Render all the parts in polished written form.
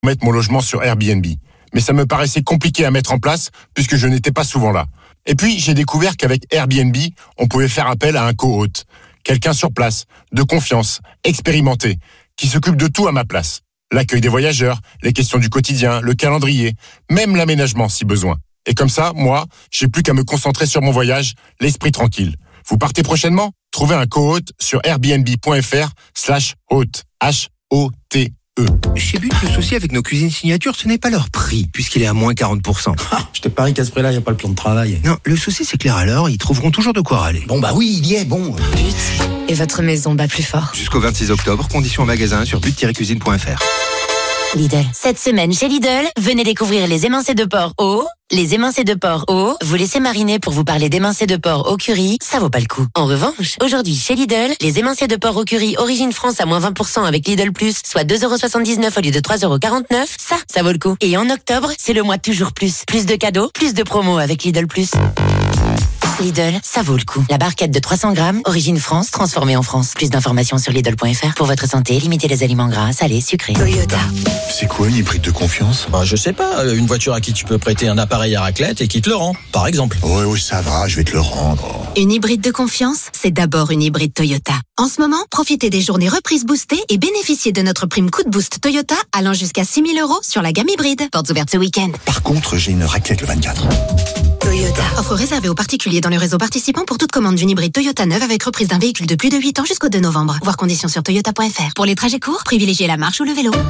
mettre mon logement sur Airbnb. Mais ça me paraissait compliqué à mettre en place puisque je n'étais pas souvent là. Et puis, j'ai découvert qu'avec Airbnb, on pouvait faire appel à un co-hôte. Quelqu'un sur place, de confiance, expérimenté, qui s'occupe de tout à ma place. L'accueil des voyageurs, les questions du quotidien, le calendrier, même l'aménagement si besoin. Et comme ça, moi, j'ai plus qu'à me concentrer sur mon voyage, l'esprit tranquille. Vous partez prochainement ? Trouvez un co-hôte sur airbnb.fr/hôte. H-O-T. Chez But, le souci avec nos cuisines signatures, ce n'est pas leur prix, puisqu'il est à moins 40%. Je te parie qu'à ce prix-là, il n'y a pas le plan de travail. Non, le souci, c'est que les râleurs, ils trouveront toujours de quoi râler. Bon, bah oui, il y est, bon. But, et votre maison bat plus fort. Jusqu'au 26 octobre, conditions en magasin sur but-cuisine.fr. Lidl. Cette semaine chez Lidl, venez découvrir les émincés de porc au. Les émincés de porc au, vous laissez mariner pour vous parler d'émincés de porc au curry, ça vaut pas le coup. En revanche, aujourd'hui chez Lidl, les émincés de porc au curry Origine France à moins 20% avec Lidl Plus, soit 2,79€ au lieu de 3,49€, ça vaut le coup. Et en octobre, c'est le mois toujours plus. Plus de cadeaux, plus de promos avec Lidl Plus. Lidl, ça vaut le coup. La barquette de 300 grammes, Origine France, transformée en France. Plus d'informations sur Lidl.fr. Pour votre santé, limitez les aliments gras, salés, sucrés. Toyota. C'est quoi une hybride de confiance ? Je sais pas, une voiture à qui tu peux prêter un appareil à raclette et qui te le rend, par exemple. Oui, ça va, je vais te le rendre. Une hybride de confiance, c'est d'abord une hybride Toyota. En ce moment, profitez des journées reprises boostées et bénéficiez de notre prime coup de boost Toyota allant jusqu'à 6 000 € sur la gamme hybride. Portes ouvertes ce week-end. Par contre, j'ai une raclette le 24. Toyota. Offre réservée aux particuliers dans le réseau participant pour toute commande d'une hybride Toyota neuve avec reprise d'un véhicule de plus de 8 ans jusqu'au 2 novembre. Voir conditions sur toyota.fr. Pour les trajets courts, privilégiez la marche ou le vélo.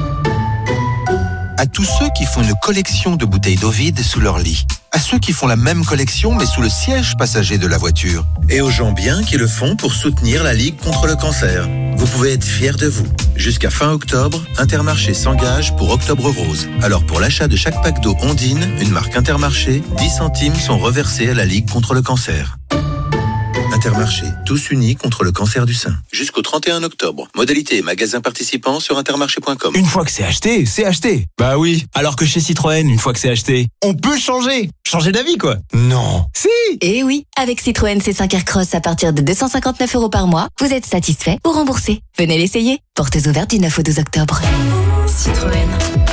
À tous ceux qui font une collection de bouteilles d'eau vide sous leur lit. À ceux qui font la même collection mais sous le siège passager de la voiture. Et aux gens bien qui le font pour soutenir la Ligue contre le cancer. Vous pouvez être fiers de vous. Jusqu'à fin octobre, Intermarché s'engage pour Octobre Rose. Alors pour l'achat de chaque pack d'eau Ondine, une marque Intermarché, 10 centimes sont reversés à la Ligue contre le cancer. Intermarché, tous unis contre le cancer du sein. Jusqu'au 31 octobre. Modalité et magasins participants sur intermarché.com. Une fois que c'est acheté, c'est acheté. Bah oui. Alors que chez Citroën, une fois que c'est acheté, on peut changer. Changer d'avis, quoi. Non. Si. Eh oui. Avec Citroën C5 Aircross à partir de 259 € par mois, vous êtes satisfait ou remboursé. Venez l'essayer. Portes ouvertes du 9 au 12 octobre. Citroën.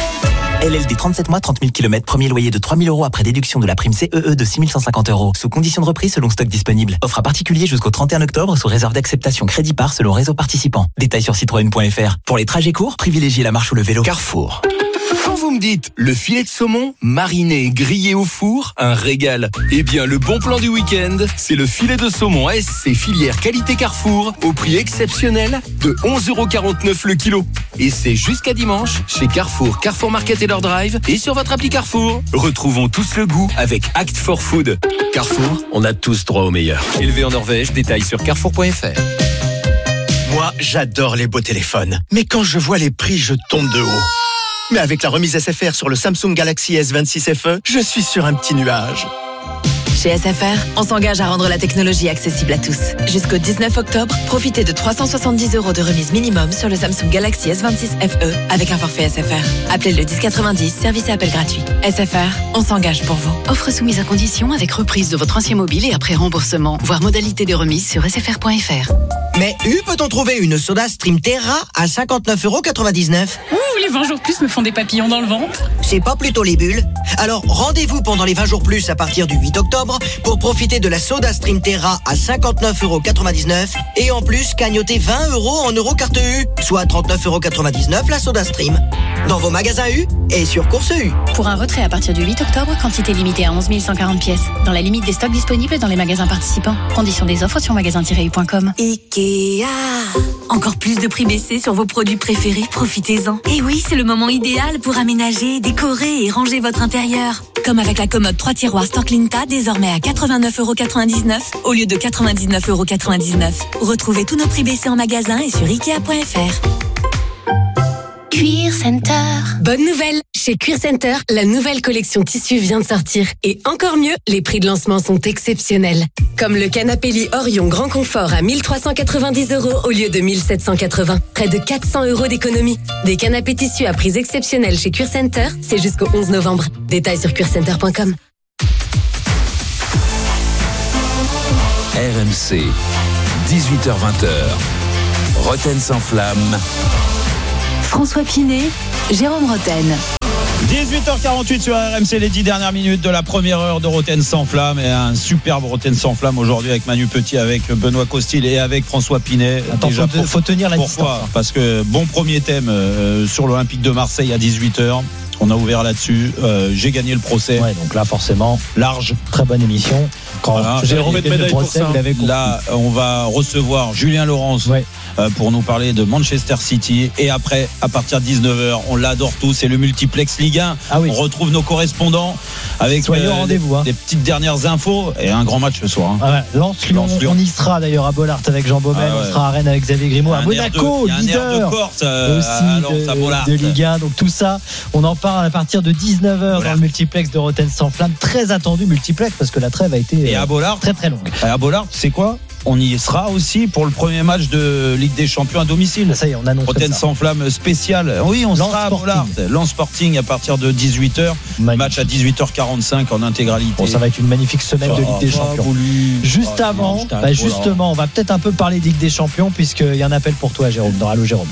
LLD 37 mois, 30 000 km, premier loyer de 3 000 € après déduction de la prime CEE de 6 150 €. Sous condition de reprise selon stock disponible. Offre à particulier jusqu'au 31 octobre sous réserve d'acceptation crédit par selon réseau participant. Détails sur citroën.fr. Pour les trajets courts, privilégiez la marche ou le vélo. Carrefour. Quand vous me dites le filet de saumon, mariné, grillé au four, un régal. Eh bien, le bon plan du week-end, c'est le filet de saumon SC filière qualité Carrefour au prix exceptionnel de 11,49 € le kilo. Et c'est jusqu'à dimanche chez Carrefour, Carrefour Market et leur drive et sur votre appli Carrefour. Retrouvons tous le goût avec Act for Food. Carrefour, on a tous droit au meilleur. Élevé en Norvège, détails sur carrefour.fr. Moi, j'adore les beaux téléphones. Mais quand je vois les prix, je tombe de haut. Mais avec la remise SFR sur le Samsung Galaxy S26 FE, je suis sur un petit nuage. Chez SFR, on s'engage à rendre la technologie accessible à tous. Jusqu'au 19 octobre, profitez de 370 € de remise minimum sur le Samsung Galaxy S26 FE avec un forfait SFR. Appelez le 1090, service et appel gratuit. SFR, on s'engage pour vous. Offre soumise à condition avec reprise de votre ancien mobile et après remboursement. Voir modalité de remise sur sfr.fr. Mais peut-on trouver une Soda Stream Terra à 59,99 €? Ouh, les 20 jours plus me font des papillons dans le ventre. C'est pas plutôt les bulles? Alors rendez-vous pendant les 20 jours plus à partir du 8 octobre pour profiter de la Soda Stream Terra à 59,99 € et en plus cagnoter 20 € en euros carte U, soit 39,99 € la Soda Stream. Dans vos magasins U et sur Course U. Pour un retrait à partir du 8 octobre, quantité limitée à 11 140 pièces. Dans la limite des stocks disponibles dans les magasins participants. Conditions des offres sur magasin-u.com. Ikea. Encore plus de prix baissés sur vos produits préférés, profitez-en. Et oui, c'est le moment idéal pour aménager, décorer et ranger votre intérieur. Comme avec la commode 3 tiroirs Storklinta, désormais à 89,99 € au lieu de 99,99 €. Retrouvez tous nos prix baissés en magasin et sur Ikea.fr. Cuir Center. Bonne nouvelle! Chez Cuir Center, la nouvelle collection tissu vient de sortir. Et encore mieux, les prix de lancement sont exceptionnels. Comme le canapé lit Orion Grand Confort à 1 390 € au lieu de 1 780. Près de 400 € d'économie. Des canapés tissus à prix exceptionnels chez Cuir Center, c'est jusqu'au 11 novembre. Détails sur cuircenter.com. RMC, 18h-20h. Roten sans flamme. François Pinet, Jérôme Rotten. 18h48 sur RMC, les 10 dernières minutes de la première heure de Rotten sans flamme, et un superbe Rotten sans flamme aujourd'hui avec Manu Petit, avec Benoît Costil et avec François Pinet. Attends, faut tenir la distance. Pourquoi ? Parce que bon premier thème sur l'Olympique de Marseille à 18h. On a ouvert là-dessus. J'ai gagné le procès. Ouais, donc là, forcément, large. Très bonne émission. Quand voilà. Jérôme gagne le procès, vous l'avez compris. Là, on va recevoir Julien Laurence pour nous parler de Manchester City. Et après, à partir de 19h, on l'adore tous. C'est le multiplex Ligue 1. Ah oui. On retrouve nos correspondants avec soyez au rendez-vous, des petites dernières infos et un grand match ce soir. Ah ouais. Lens-Lyon. On y sera d'ailleurs à Bollaert avec Jean Baumel. On sera à Rennes avec Xavier Grimaud. À Monaco, leader de Corse, aussi de Ligue 1. Donc tout ça, on en parle à partir de 19h dans le multiplex de Rotten sans flamme. Très attendu multiplex parce que la trêve a été très très longue. Et à Bollaert, tu sais quoi ? On y sera aussi pour le premier match de Ligue des Champions à domicile. Ça y est, on annonce Rotten sans flamme spécial. Oui, on sera à Bollaert. Lens Sporting à partir de 18h. Match à 18h45 en intégralité. Bon, ça va être une magnifique semaine de Ligue des Champions. Juste avant, justement, on va peut-être un peu parler de Ligue des Champions puisqu'il y a un appel pour toi, Jérôme, dans Allô Jérôme.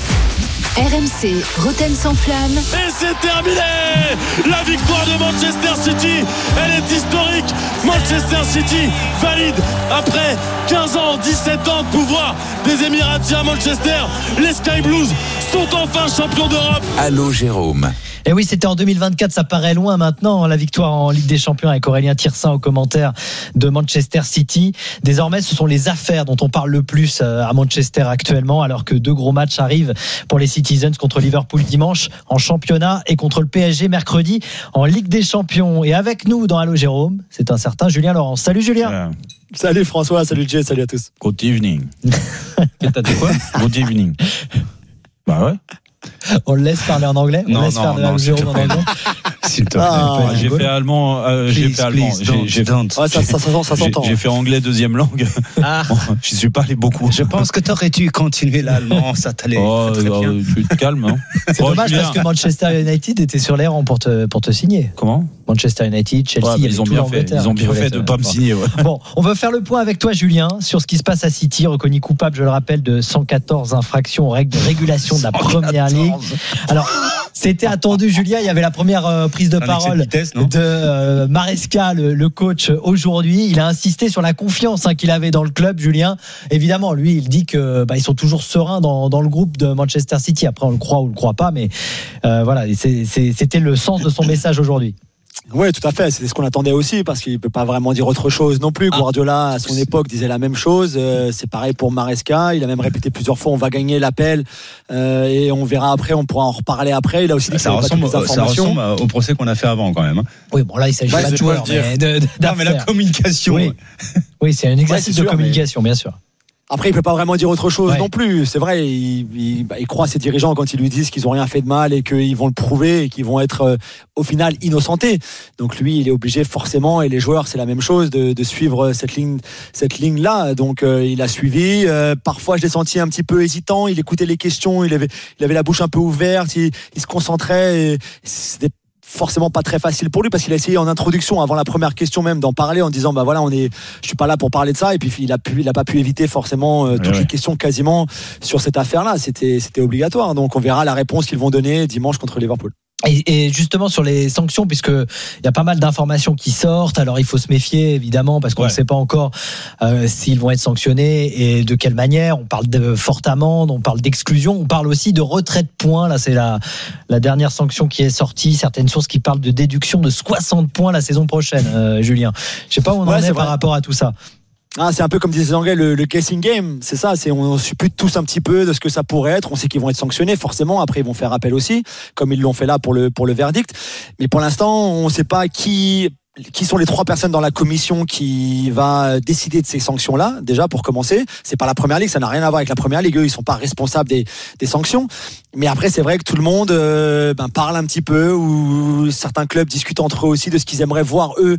RMC, Rotten sans flamme. Et c'est terminé. La victoire de Manchester City, elle est historique. Manchester City valide après 15 ans, 17 ans de pouvoir des Émiratiens à Manchester. Les Sky Blues sont enfin champions d'Europe. Allô Jérôme. Et oui, c'était en 2024, ça paraît loin maintenant, la victoire en Ligue des Champions avec Aurélien Tirsin au commentaire de Manchester City. Désormais, ce sont les affaires dont on parle le plus à Manchester actuellement, alors que 2 gros matchs arrivent pour les Citizens contre Liverpool dimanche en championnat et contre le PSG mercredi en Ligue des Champions. Et avec nous dans Allô Jérôme, c'est un certain Julien Laurence. Salut Julien. Salut François, salut Jay, salut à tous. Good evening. T'as dit quoi ? Good evening. Bah ouais. On le laisse parler en anglais. On laisse faire Allô Jérôme en anglais. S'il te plaît. J'ai fait allemand. J'ai fait allemand. Ça s'entend. J'ai fait anglais deuxième langue. Bon, j'y suis pas allé beaucoup. Je pense que t'aurais dû continuer l'allemand. Ça t'allait très bien. Tu te calmes. Hein. C'est dommage parce que Manchester United était sur les rangs pour te signer. Comment ? Manchester United, Chelsea, ils ont bien fait de pas me signer. Bon, on veut faire le point avec toi, Julien, sur ce qui se passe à City, reconnu coupable, je le rappelle, de 114 infractions aux règles de régulation de la Première Ligue. Alors, c'était attendu, Julien. Il y avait la première prise de parole de Maresca, le coach, aujourd'hui. Il a insisté sur la confiance qu'il avait dans le club, Julien. Évidemment, lui, il dit que ils sont toujours sereins dans le groupe de Manchester City. Après, on le croit ou on le croit pas, mais voilà, c'était le sens de son message aujourd'hui. Oui, tout à fait. C'était ce qu'on attendait aussi parce qu'il ne peut pas vraiment dire autre chose non plus. Guardiola, à son époque, disait la même chose. C'est pareil pour Maresca. Il a même répété plusieurs fois on va gagner l'appel et on verra après, on pourra en reparler après. Il a aussi dit que ça ressemble au procès qu'on a fait avant quand même. Oui, bon là, il s'agit pas de joueurs, mais la communication. Oui, c'est un exercice de communication, bien sûr. Après, il peut pas vraiment dire autre chose non plus. C'est vrai, il croit ses dirigeants quand ils lui disent qu'ils ont rien fait de mal et qu'ils vont le prouver et qu'ils vont être au final innocentés. Donc lui, il est obligé forcément, et les joueurs, c'est la même chose, de suivre cette ligne-là. Donc il a suivi. Parfois, je l'ai senti un petit peu hésitant. Il écoutait les questions. Il avait la bouche un peu ouverte. Il se concentrait. Et c'était forcément pas très facile pour lui parce qu'il a essayé en introduction avant la première question même d'en parler en disant je suis pas là pour parler de ça, et puis il a pas pu éviter forcément toutes les questions quasiment sur cette affaire-là. C'était obligatoire, donc on verra la réponse qu'ils vont donner dimanche contre Liverpool. Et justement sur les sanctions, puisque il y a pas mal d'informations qui sortent, alors il faut se méfier évidemment parce qu'on ne sait pas encore s'ils vont être sanctionnés et de quelle manière. On parle de forte amende, on parle d'exclusion, on parle aussi de retrait de points. Là, c'est la dernière sanction qui est sortie. Certaines sources qui parlent de déduction de 60 points la saison prochaine, Julien. Je sais pas où on en est par rapport à tout ça. C'est un peu comme disaient les Anglais, le guessing game, c'est ça, on suppute tous un petit peu de ce que ça pourrait être. On sait qu'ils vont être sanctionnés, forcément. Après, ils vont faire appel aussi, comme ils l'ont fait là pour le verdict. Mais pour l'instant, on ne sait pas qui sont les 3 personnes dans la commission qui va décider de ces sanctions-là. Déjà, pour commencer, c'est pas la Première Ligue, ça n'a rien à voir avec la Première Ligue. Eux, ils sont pas responsables des sanctions. Mais après, c'est vrai que tout le monde parle un petit peu, ou certains clubs discutent entre eux aussi de ce qu'ils aimeraient voir eux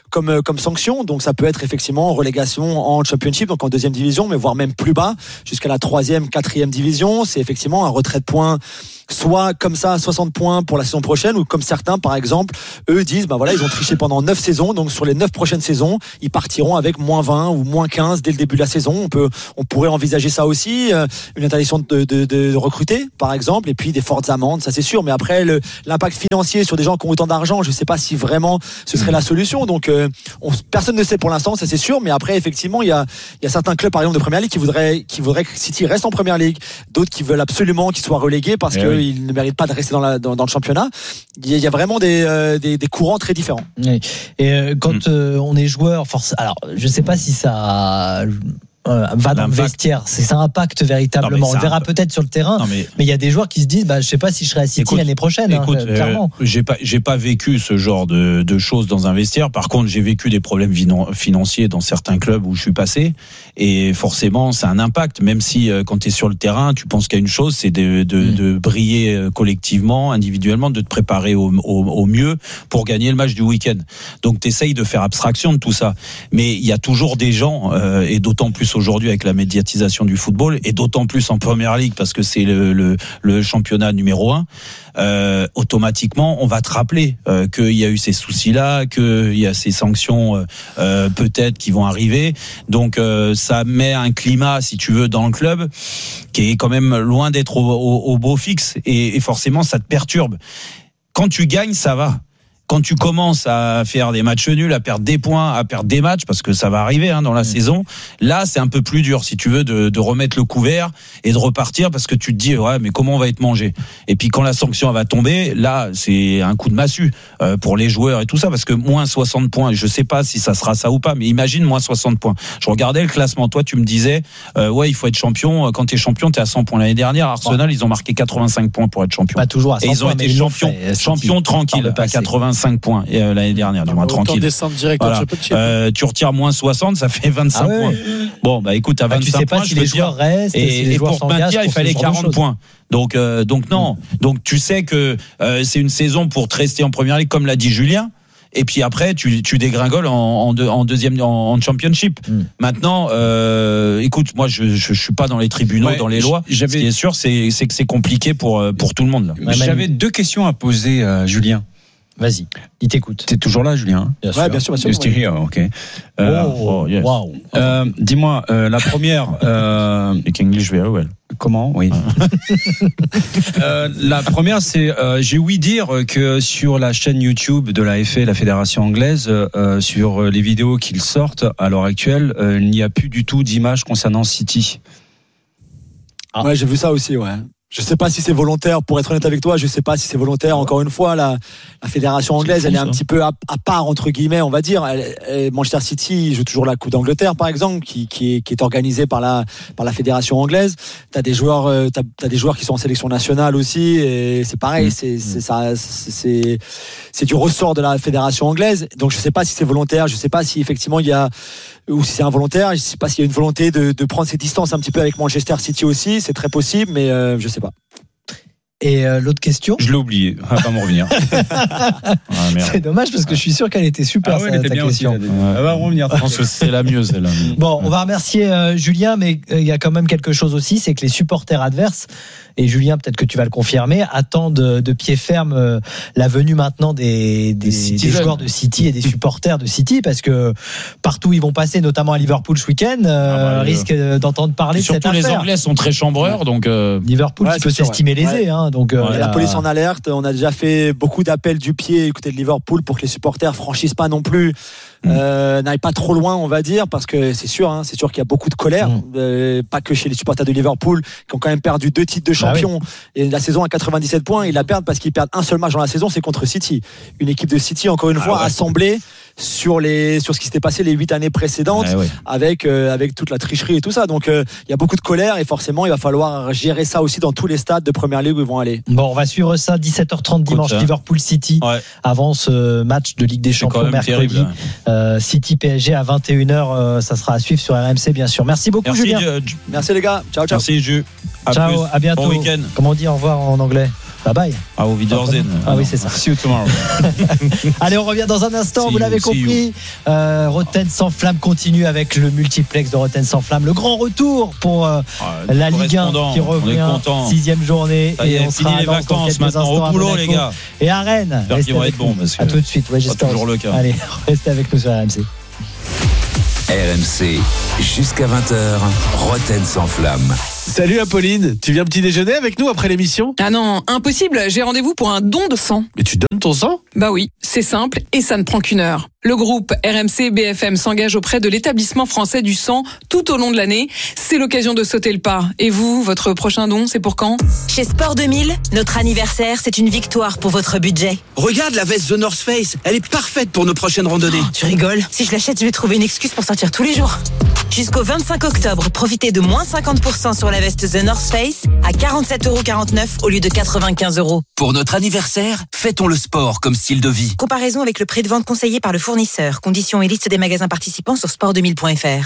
comme sanction. Donc ça peut être effectivement relégation en Championship, donc en deuxième division, mais voire même plus bas, jusqu'à la 3e, 4e division. C'est effectivement un retrait de points, soit comme ça 60 points pour la saison prochaine, ou comme certains par exemple, eux disent ils ont triché pendant 9 saisons, donc sur les 9 prochaines saisons ils partiront avec moins 20 ou moins 15 dès le début de la saison. On pourrait envisager ça aussi, une interdiction de recruter par exemple, et puis des fortes amendes, ça c'est sûr, mais après l'impact financier sur des gens qui ont autant d'argent, je sais pas si vraiment ce serait la solution. Donc personne ne sait pour l'instant, ça c'est sûr, mais après effectivement il y a certains clubs par exemple de Première Ligue qui voudraient que City reste en Première Ligue, d'autres qui veulent absolument qu'il soit relégué parce que il ne mérite pas de rester dans le championnat. Il y a vraiment des courants très différents. Oui. Et quand on est joueur, alors je ne sais pas si ça va dans le vestiaire, ça impacte véritablement. On le verra peut-être sur le terrain, mais il y a des joueurs qui se disent je ne sais pas si je serai à City l'année prochaine. Clairement. J'ai pas vécu ce genre de choses dans un vestiaire. Par contre, j'ai vécu des problèmes financiers dans certains clubs où je suis passé, et forcément ça a un impact, même si quand tu es sur le terrain tu penses qu'il y a une chose, c'est de briller collectivement, individuellement, de te préparer au mieux pour gagner le match du week-end. Donc tu essayes de faire abstraction de tout ça, mais il y a toujours des gens, et d'autant plus aujourd'hui avec la médiatisation du football, et d'autant plus en Première Ligue parce que c'est le championnat numéro 1, automatiquement on va te rappeler qu'il y a eu ces soucis-là, qu'il y a ces sanctions peut-être qui vont arriver. Donc ça met un climat, si tu veux, dans le club qui est quand même loin d'être au beau fixe, et forcément ça te perturbe. Quand tu gagnes, ça va. Quand tu commences à faire des matchs nuls, à perdre des points, à perdre des matchs, parce que ça va arriver dans la saison, là c'est un peu plus dur, si tu veux, de remettre le couvert et de repartir, parce que tu te dis mais comment on va être mangé. Et puis quand la sanction va tomber, là c'est un coup de massue pour les joueurs et tout ça, parce que moins 60 points, je sais pas si ça sera ça ou pas, mais imagine moins 60 points. Je regardais le classement, toi tu me disais il faut être champion. Quand t'es champion, t'es à 100 points. L'année dernière, Arsenal ils ont marqué 85 points pour être champion. Pas toujours à 100 et ils ont points, été champions tranquilles à 85 points l'année dernière, du moins tranquille. Direct voilà. Tu retires moins 60, ça fait 25 points. Bon, écoute, à 25 tu sais pas points, si les joueurs restent, et pour te maintenir, il fallait 40 points. Donc non. Donc tu sais que c'est une saison pour te rester en Première Ligue, comme l'a dit Julien. Et puis après, tu dégringoles en deuxième, en Championship. Maintenant, écoute, moi, je suis pas dans les tribunaux, dans les lois. Ce qui est sûr, c'est que c'est compliqué pour tout le monde. Là. J'avais 2 questions à poser à Julien. Vas-y, il t'écoute. T'es toujours là, Julien? Bien sûr. Bien sûr. Ok. Yes. Wow. Dis-moi, la première. Speak English very well. Comment? Oui. La première, c'est j'ai ouï dire que sur la chaîne YouTube de la FA, la Fédération anglaise, sur les vidéos qu'ils sortent à l'heure actuelle, il n'y a plus du tout d'images concernant City. Ouais, j'ai vu ça aussi, ouais. Je sais pas si c'est volontaire, pour être honnête avec toi, je sais pas si c'est volontaire. Encore une fois, la fédération anglaise, elle est un petit peu à part, entre guillemets, on va dire. Manchester City joue toujours la Coupe d'Angleterre, par exemple, qui est organisée par la fédération anglaise. T'as des joueurs qui sont en sélection nationale aussi, et c'est pareil, c'est du ressort de la fédération anglaise. Donc je sais pas si c'est volontaire, je sais pas si effectivement il y a, ou si c'est involontaire, je sais pas s'il y a une volonté de prendre ses distances un petit peu avec Manchester City aussi, c'est très possible, mais je sais pas. Et l'autre question? Je l'ai oublié, ça va pas me revenir. C'est dommage parce que je suis sûr qu'elle était super, elle était ta bien question. Aussi, elle va revenir. Je pense que c'est la mieux, celle-là. Bon, on va remercier Julien, mais il y a quand même quelque chose aussi, c'est que les supporters adverses, et Julien, peut-être que tu vas le confirmer, attendent de pied ferme la venue maintenant des joueurs de City et des supporters de City, parce que partout où ils vont passer, notamment à Liverpool ce week-end, risquent d'entendre parler de cette affaire. Surtout les Anglais sont très chambreurs, donc Liverpool qui peut s'estimer lésé. Hein, donc la police en alerte. On a déjà fait beaucoup d'appels du pied côté de Liverpool pour que les supporters franchissent pas non plus, n'aillent pas trop loin, on va dire, parce que c'est sûr qu'il y a beaucoup de colère, pas que chez les supporters de Liverpool qui ont quand même perdu 2 titres de champion, et la saison à 97 points, ils la perdent parce qu'ils perdent un seul match dans la saison, c'est contre City, une équipe de City encore une fois assemblée sur ce qui s'était passé les 8 années précédentes, avec toute la tricherie et tout ça. Donc il y a beaucoup de colère, et forcément il va falloir gérer ça aussi dans tous les stades de Première Ligue où ils vont aller. Bon, on va suivre ça 17h30 dimanche, Liverpool City avant ce match de Ligue des Champions mercredi. City PSG à 21h, ça sera à suivre sur RMC bien sûr. Merci beaucoup Julien. Merci les gars. Ciao. Merci Jules. Ciao, à bientôt. Bon week-end. Comment on dit au revoir en anglais? Bye bye. Au Wiedersehen. Ah oui, c'est ça. See you tomorrow. Allez, on revient dans un instant, vous l'avez compris. Rotten sans flamme continue avec le multiplex de Rotten sans flamme. Le grand retour pour la Ligue 1 qui revient, 6e journée. Et on sera fini les vacances maintenant, au boulot les gars. Et à Rennes. J'espère qu'ils vont être bons. À tout de suite, ouais, j'espère. Toujours le cas. Allez, restez avec nous sur RMC. RMC, jusqu'à 20h, Rotten sans flamme. Salut Apolline, tu viens petit déjeuner avec nous après l'émission ? Ah non, impossible, j'ai rendez-vous pour un don de sang. Mais tu donnes ton sang ? Bah oui, c'est simple et ça ne prend qu'une heure. Le groupe RMC BFM s'engage auprès de l'établissement français du sang tout au long de l'année. C'est l'occasion de sauter le pas. Et vous, votre prochain don, c'est pour quand ? Chez Sport 2000, notre anniversaire, c'est une victoire pour votre budget. Regarde la veste The North Face, elle est parfaite pour nos prochaines randonnées. Oh, tu rigoles ? Si je l'achète, je vais trouver une excuse pour sortir tous les jours. Jusqu'au 25 octobre, profitez de moins 50% sur la veste The North Face à 47,49€ au lieu de 95€. Pour notre anniversaire, fêtons le sport comme style de vie. Comparaison avec le prix de vente conseillé par le fournisseur. Conditions et liste des magasins participants sur sport2000.fr.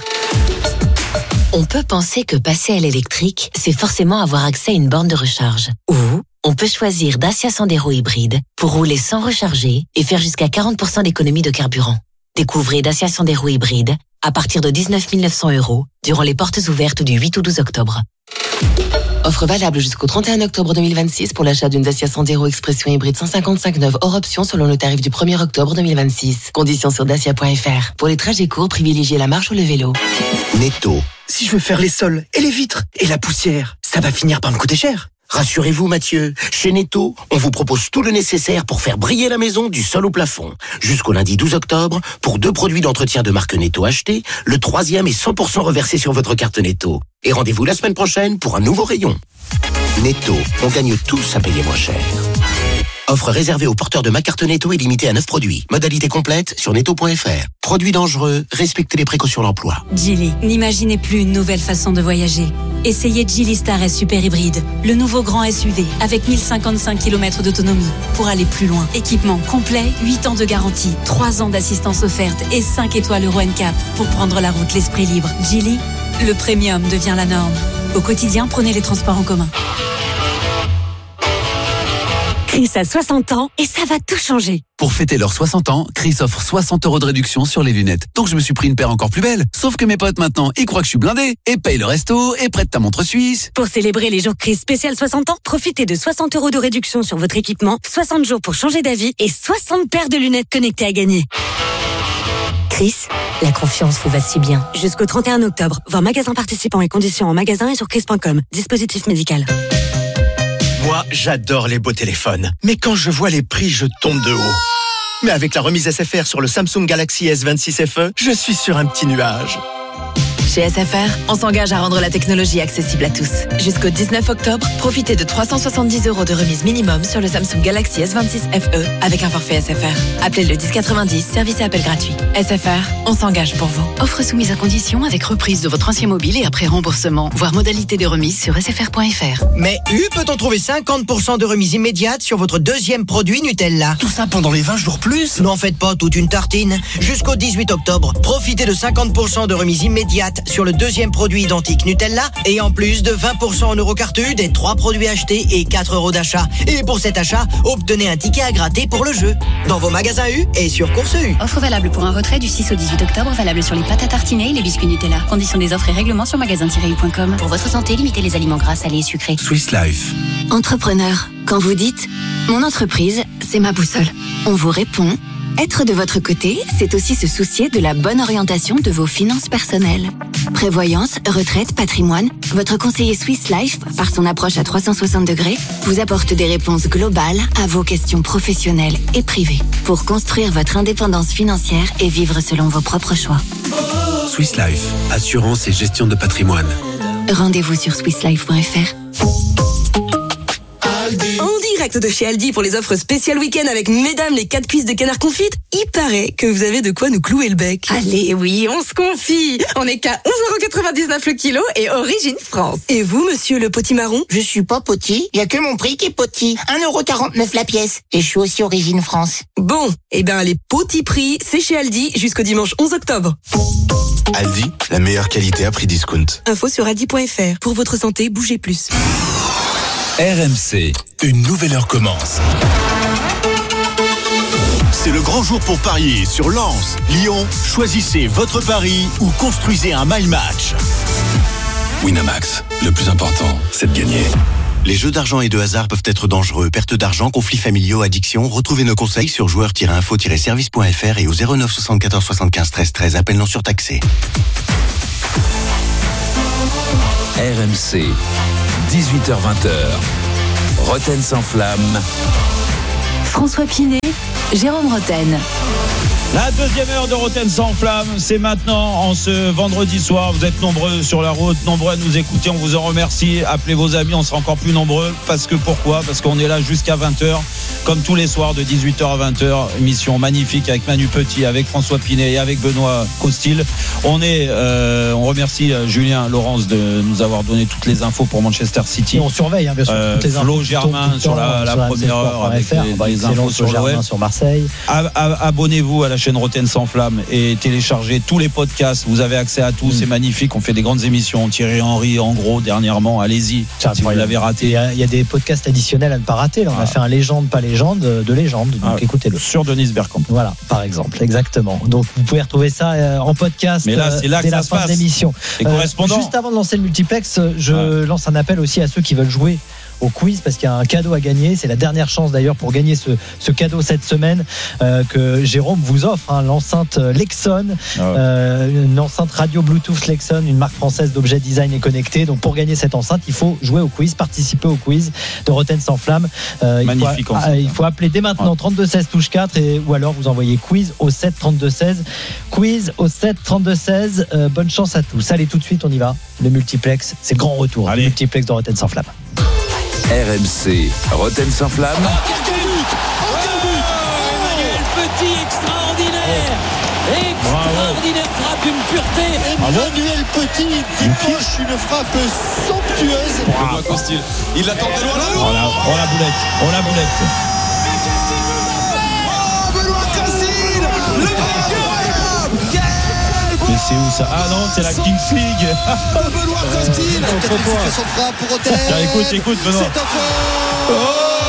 On peut penser que passer à l'électrique, c'est forcément avoir accès à une borne de recharge. Ou on peut choisir Dacia Sandero hybride pour rouler sans recharger et faire jusqu'à 40% d'économie de carburant. Découvrez Dacia Sandero hybride à partir de 19 900€ durant les portes ouvertes du 8 au 12 octobre. Offre valable jusqu'au 31 octobre 2026 pour l'achat d'une Dacia Sandero Expression hybride 155 neuve hors option selon le tarif du 1er octobre 2026. Conditions sur dacia.fr. Pour les trajets courts, privilégiez la marche ou le vélo. Netto. Si je veux faire les sols et les vitres et la poussière, ça va finir par me coûter cher. Rassurez-vous Mathieu, chez Netto, on vous propose tout le nécessaire pour faire briller la maison du sol au plafond. Jusqu'au lundi 12 octobre, pour 2 produits d'entretien de marque Netto achetés, le 3e est 100% reversé sur votre carte Netto. Et rendez-vous la semaine prochaine pour un nouveau rayon. Netto, on gagne tous à payer moins cher. Offre réservée aux porteurs de ma carte Netto et limitée à 9 produits. Modalité complète sur netto.fr. Produits dangereux, respectez les précautions d'emploi. Geely, n'imaginez plus une nouvelle façon de voyager. Essayez Geely Star S Super Hybride, le nouveau grand SUV avec 1055 km d'autonomie pour aller plus loin. Équipement complet, 8 ans de garantie, 3 ans d'assistance offerte et 5 étoiles Euro NCAP pour prendre la route l'esprit libre. Geely, le premium devient la norme. Au quotidien, prenez les transports en commun. Chris a 60 ans et ça va tout changer. Pour fêter leurs 60 ans, Chris offre 60€ de réduction sur les lunettes. Donc je me suis pris une paire encore plus belle. Sauf que mes potes maintenant, ils croient que je suis blindé et payent le resto et prêtent ta montre suisse. Pour célébrer les jours Chris spécial 60 ans, profitez de 60€ de réduction sur votre équipement, 60 jours pour changer d'avis et 60 paires de lunettes connectées à gagner. Chris, la confiance vous va si bien. Jusqu'au 31 octobre, voir magasins participants et conditions en magasin et sur chris.com. Dispositif médical. Moi, j'adore les beaux téléphones. Mais quand je vois les prix, je tombe de haut. Mais avec la remise SFR sur le Samsung Galaxy S26 FE, je suis sur un petit nuage. Chez SFR, on s'engage à rendre la technologie accessible à tous. Jusqu'au 19 octobre, profitez de 370€ de remise minimum sur le Samsung Galaxy S26 FE avec un forfait SFR. Appelez le 1090, service et appel gratuit. SFR, on s'engage pour vous. Offre soumise à condition avec reprise de votre ancien mobile et après remboursement. Voir modalité de remise sur sfr.fr. Mais peut-on trouver 50% de remise immédiate sur votre deuxième produit Nutella? Tout ça pendant les 20 jours plus? N'en faites pas toute une tartine. Jusqu'au 18 octobre, profitez de 50% de remise immédiate sur le deuxième produit identique Nutella et en plus de 20% en Eurocarte U des 3 produits achetés et 4€ d'achat. Et pour cet achat, obtenez un ticket à gratter pour le jeu. Dans vos magasins U et sur Course U. Offre valable pour un retrait du 6 au 18 octobre, valable sur les pâtes à tartiner et les biscuits Nutella. Conditions des offres et règlements sur magasin-u.com. Pour votre santé, limitez les aliments gras, salés et sucrés. Swiss Life. Entrepreneur, quand vous dites « Mon entreprise, c'est ma boussole », on vous répond « Être de votre côté, c'est aussi se soucier de la bonne orientation de vos finances personnelles. » Prévoyance, retraite, patrimoine, votre conseiller Swiss Life, par son approche à 360 degrés, vous apporte des réponses globales à vos questions professionnelles et privées pour construire votre indépendance financière et vivre selon vos propres choix. Swiss Life, assurance et gestion de patrimoine. Rendez-vous sur swisslife.fr. En direct de chez Aldi pour les offres spéciales week-end avec mesdames les 4 cuisses de canard confites. Il paraît que vous avez de quoi nous clouer le bec. Allez, oui, on se confie. On est qu'à 11,99€ le kilo et origine France. Et vous, monsieur le potimarron? Je suis pas poti, y a que mon prix qui est poti. 1,49€ la pièce. Et je suis aussi origine France. Bon, eh ben les petits prix, c'est chez Aldi jusqu'au dimanche 11 octobre. Aldi, la meilleure qualité à prix discount. Info sur aldi.fr. Pour votre santé, bougez plus. RMC, une nouvelle heure commence. C'est le grand jour pour parier sur Lens, Lyon. Choisissez votre pari ou construisez un My Match. Winamax, le plus important, c'est de gagner. Les jeux d'argent et de hasard peuvent être dangereux. Perte d'argent, conflits familiaux, addiction. Retrouvez nos conseils sur joueurs-info-service.fr et au 09 74 75 13 13. Appel non surtaxé. RMC, 18h-20h. Roten sans flamme. François Pinet, Jérôme Roten. La deuxième heure de Roten sans flamme, c'est maintenant, en ce vendredi soir. Vous êtes nombreux sur la route, nombreux à nous écouter, on vous en remercie. Appelez vos amis, on sera encore plus nombreux. Pourquoi ? Parce qu'on est là jusqu'à 20h, comme tous les soirs de 18h à 20h. Émission magnifique avec Manu Petit, avec François Pinet et avec Benoît Costil. On remercie Julien Laurence de nous avoir donné toutes les infos pour Manchester City. Et on surveille, bien sûr, toutes les infos. Flo Germain sur la première heure avec les infos sur Germain sur Marseille. Abonnez-vous à la chaîne Roten sans flamme et téléchargez tous les podcasts. Vous avez accès à tout, c'est magnifique. On fait des grandes émissions. Thierry Henry, en gros, dernièrement, allez-y. Si vous l'avez raté. Il y a des podcasts additionnels à ne pas rater. Là, on a fait un légende, pas légende, de légende. Donc écoutez-le. Sur Denise Bergkamp. Voilà, par exemple, exactement. Donc vous pouvez retrouver ça en podcast. Mais là, c'est là dès que la ça fin se passe. de l'émission. Les correspondants. Juste avant de lancer le multiplex, je lance un appel aussi à ceux qui veulent jouer au quiz parce qu'il y a un cadeau à gagner. C'est la dernière chance d'ailleurs pour gagner ce cadeau cette semaine que Jérôme vous offre, l'enceinte Lexon, une enceinte radio Bluetooth Lexon, une marque française d'objets design et connectés. Donc pour gagner cette enceinte, il faut jouer au quiz, participer au quiz de Roten sans flamme. Magnifique il faut appeler dès maintenant 32 16 touche 4 ou alors vous envoyez quiz au 7 32 16. Quiz au 7 32 16. Bonne chance à tous. Allez, tout de suite on y va. Le multiplex, c'est le grand retour. Le multiplex de Roten sans flamme. RMC, Roten sans flamme. Emmanuel Petit, extraordinaire. Extraordinaire frappe, une pureté. Emmanuel Petit décroche une frappe somptueuse. Benoît Costil, il l'attend de loin. Oh la boulette. Benoît Costil, le Mais c'est où ça ? Ah non, c'est la Kings League. Benoît Costil, peut-être son frappe pour Roten. Écoute Benoît. C'est encore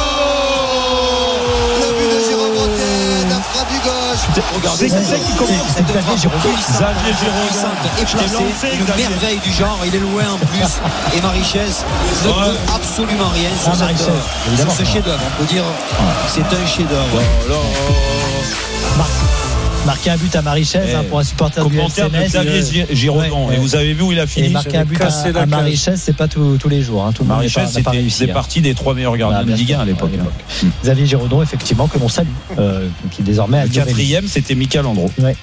le but de Jérôme Roten, la frappe du gauche. Regardez, c'est ça qui commence. Xavier Giroud. Et placé, une merveille du genre. Il est loin en plus. Et Marichès ne peut absolument rien sur ce chef-d'œuvre. On peut dire c'est un chef-d'œuvre. Marquer un but à Marichès pour un supporter du commentaire de Xavier Giraudon. Et vous avez vu où il a fini. Et marquer un but à Marichès, c'est pas tous les jours. Tout Marichès, c'est parti des 3 meilleurs gardiens de Ligue 1 à l'époque. Xavier Giraudon, effectivement, que l'on salue, qui désormais a le 4e, c'était Michael Andro. Ouais.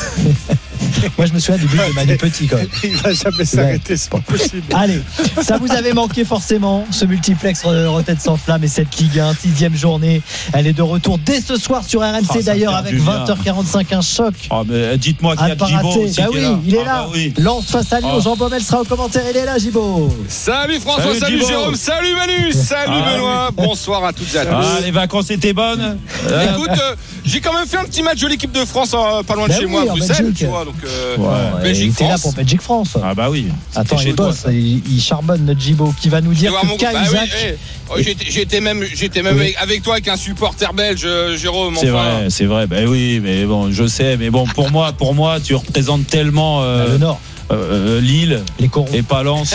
Moi, je me souviens du but de Manu Petit, quand même. Il va jamais s'arrêter, c'est pas possible. Allez, ça vous avait manqué forcément, ce multiplex Roten sans flamme et cette Ligue 1, 6e journée. Elle est de retour dès ce soir sur RMC, d'ailleurs, avec 20h45, un choc. Mais dites-moi qu'il y a Gibo aussi. Il est là. Lance face à Lyon. Jean Baumel sera au commentaire. Il est là, Gibo. Salut François, salut Jérôme, salut Manu, salut Benoît. Bonsoir à toutes et à tous. Les vacances étaient bonnes. Écoute, j'ai quand même fait un petit match de l'équipe de France pas loin de chez moi, à Bruxelles, tu vois. Donc, Belgique-France. Il était là pour Belgique-France. Ah bah oui. Attends, il bosse. Il charbonne notre Gibo qui va nous dire que Cahuzac. J'étais même avec toi, avec un supporter belge, Jérôme. C'est vrai. Ben oui, mais bon, je sais. Mais bon, pour moi, tu représentes tellement le Nord. Lille et pas Lens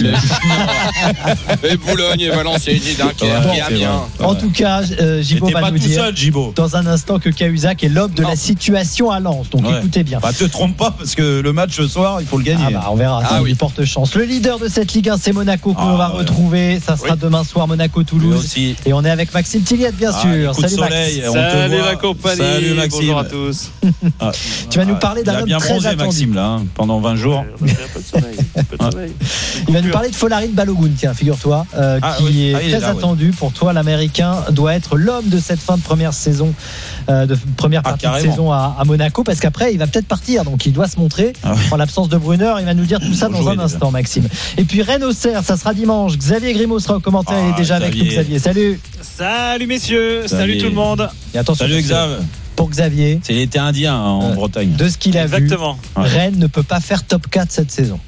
et Boulogne et Valenciennes et Dunkerque et Amiens. En tout cas, Gibo va nous dire dans un instant que Cahuzac est l'homme de la situation à Lens. Donc écoutez bien. Te trompe pas parce que le match ce soir, il faut le gagner. On verra. Il porte chance. Le leader de cette Ligue 1, c'est Monaco qu'on va retrouver. Ça sera demain soir, Monaco-Toulouse. Et on est avec Maxime Tilliette, bien sûr. Salut Max. Salut la compagnie. Salut Maxime. Bonjour à tous. Tu vas nous parler d'un homme très attendu. Maxime là, pendant 20 jours. Peu de sommeil. Il va nous parler de Folarin Balogun, tiens, figure-toi, qui est très attendu pour toi. L'Américain doit être l'homme de cette fin de première saison, partie de saison à Monaco, parce qu'après il va peut-être partir, donc il doit se montrer en l'absence de Brunner. Il va nous dire tout ça dans un instant, Maxime. Et puis Rennes-Auxerre, ça sera dimanche. Xavier Grimaud sera au commentaire, il est déjà avec nous. Xavier, salut. Salut messieurs, salut tout le monde. Et attention, salut Xavier. Pour Xavier, c'est l'été indien en Bretagne. De ce qu'il a vu, Rennes ne peut pas faire top 4 cette saison.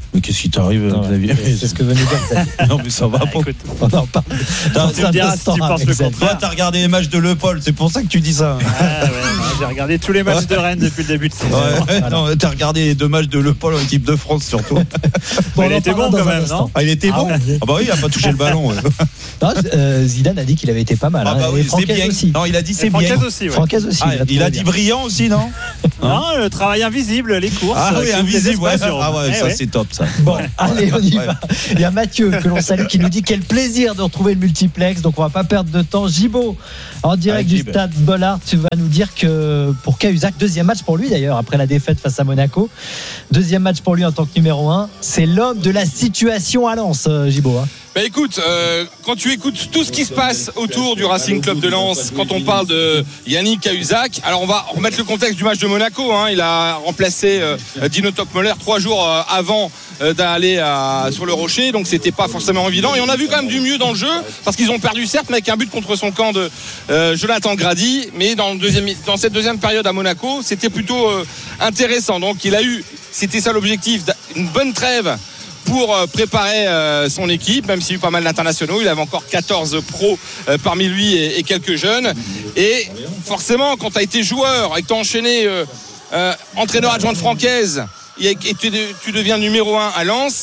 Mais qu'est-ce qui t'arrive, Xavier? C'est ce que venait dire Xavier. Non, mais ça va pas. On en parle. Tu me diras si tu penses le contraire. Toi, t'as regardé les matchs de Le Paul, c'est pour ça que tu dis ça. J'ai regardé tous les matchs de Rennes depuis le début de saison. Non, t'as regardé les 2 matchs de Le Paul en équipe de France surtout. Il était bon quand même, non? Il était bon. Ah bah oui, il a pas touché le ballon. Non, Zidane a dit qu'il avait été pas mal. Ah bah oui, c'est bien. Aussi. Non, il a dit c'est bien. Francaise aussi. Il a dit brillant aussi, non? Non, le travail invisible, les courses. Ah oui, invisible. Ça c'est top ça. Bon, allez, on y va. Il y a Mathieu que l'on salue qui nous dit quel plaisir de retrouver le multiplex. Donc on va pas perdre de temps. Gibaud, en direct du stade Bollaert, tu vas nous dire que pour Cahuzac, deuxième match pour lui d'ailleurs après la défaite face à Monaco, deuxième match pour lui en tant que numéro 1. C'est l'homme de la situation à Lens, Gibaud. Bah écoute, quand tu écoutes tout ce qui se passe autour du Racing Club de Lens, quand on parle de Yannick Cahuzac, alors on va remettre le contexte du match de Monaco. Il a remplacé Dino Toppmöller 3 jours avant d'aller sur le Rocher, donc c'était pas forcément évident. Et on a vu quand même du mieux dans le jeu, parce qu'ils ont perdu certes, mais avec un but contre son camp de Jonathan Grady. Mais dans cette deuxième période à Monaco, c'était plutôt intéressant. Donc c'était ça l'objectif, une bonne trêve pour préparer son équipe, même s'il y a eu pas mal d'internationaux. Il avait encore 14 pros parmi lui et quelques jeunes. Et forcément, quand tu as été joueur et que tu as enchaîné entraîneur adjoint de Francaise et tu deviens numéro 1 à Lens,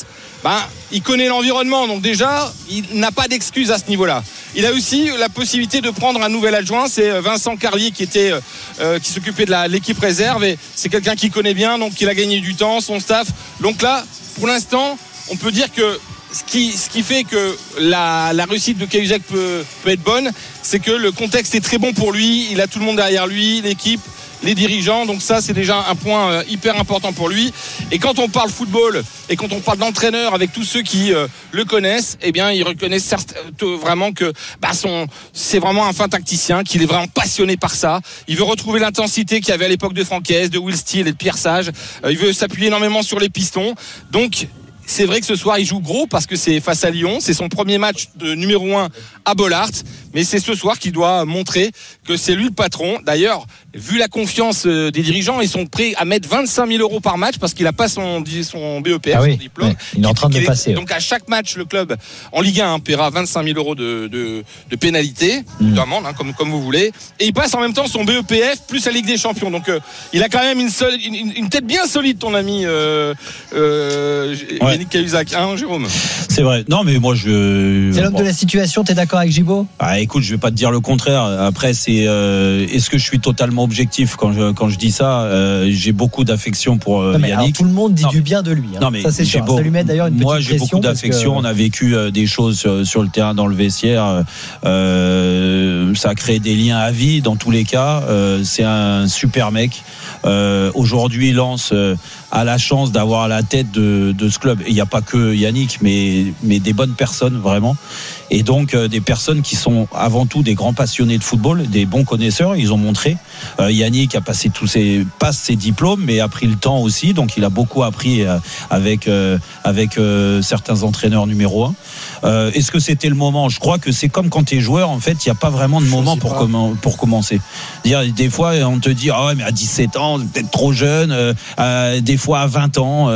il connaît l'environnement. Donc déjà, il n'a pas d'excuse à ce niveau-là. Il a aussi la possibilité de prendre un nouvel adjoint. C'est Vincent Carlier qui s'occupait de l'équipe réserve. Et c'est quelqu'un qui connaît bien, donc il a gagné du temps, son staff. Donc là, pour l'instant, on peut dire que ce qui fait que la réussite de Cahuzac peut être bonne, c'est que le contexte est très bon pour lui. Il a tout le monde derrière lui, l'équipe, les dirigeants. Donc ça, c'est déjà un point hyper important pour lui. Et quand on parle football et quand on parle d'entraîneur avec tous ceux qui le connaissent, eh bien, ils reconnaissent vraiment que c'est vraiment un fin tacticien, qu'il est vraiment passionné par ça. Il veut retrouver l'intensité qu'il y avait à l'époque de Francaise, de Will Steele et de Pierre Sage. Il veut s'appuyer énormément sur les pistons. Donc c'est vrai que ce soir il joue gros parce que c'est face à Lyon, c'est son premier match de numéro 1 à Bollaert, mais c'est ce soir qu'il doit montrer que c'est lui le patron. D'ailleurs, vu la confiance des dirigeants, ils sont prêts à mettre 25 000 euros par match parce qu'il n'a pas son BEPF, son diplôme. Il est en train de passer. Donc à chaque match, le club en Ligue 1 paiera 25 000 euros de pénalité, d'amende, comme vous voulez. Et il passe en même temps son BEPF plus la Ligue des Champions. Donc il a quand même une tête bien solide, ton ami Yannick Cahuzac, Jérôme. C'est vrai. Non, mais moi c'est l'homme de la situation. T'es d'accord avec Gibaud? Écoute, je vais pas te dire le contraire. Après, est-ce que je suis totalement objectif quand je dis ça? J'ai beaucoup d'affection pour Yannick. Alors, tout le monde dit du bien de lui. Non, mais ça c'est sûr. Ça lui met d'ailleurs une petite moi, j'ai beaucoup d'affection. On a vécu des choses sur le terrain, dans le vestiaire. Ça a créé des liens à vie dans tous les cas. C'est un super mec. Aujourd'hui, Lens a la chance d'avoir à la tête de ce club. Il n'y a pas que Yannick, mais des bonnes personnes vraiment. Et donc des personnes qui sont avant tout des grands passionnés de football, des bons connaisseurs. Ils ont montré. Yannick a passé passe ses diplômes, mais a pris le temps aussi. Donc il a beaucoup appris avec certains entraîneurs numéro 1. Est-ce que c'était le moment? Je crois que c'est comme quand tu es joueur, en fait, il n'y a pas vraiment de moment pour commencer. Des fois, on te dit mais à 17 ans, peut-être trop jeune. Des fois à 20 ans,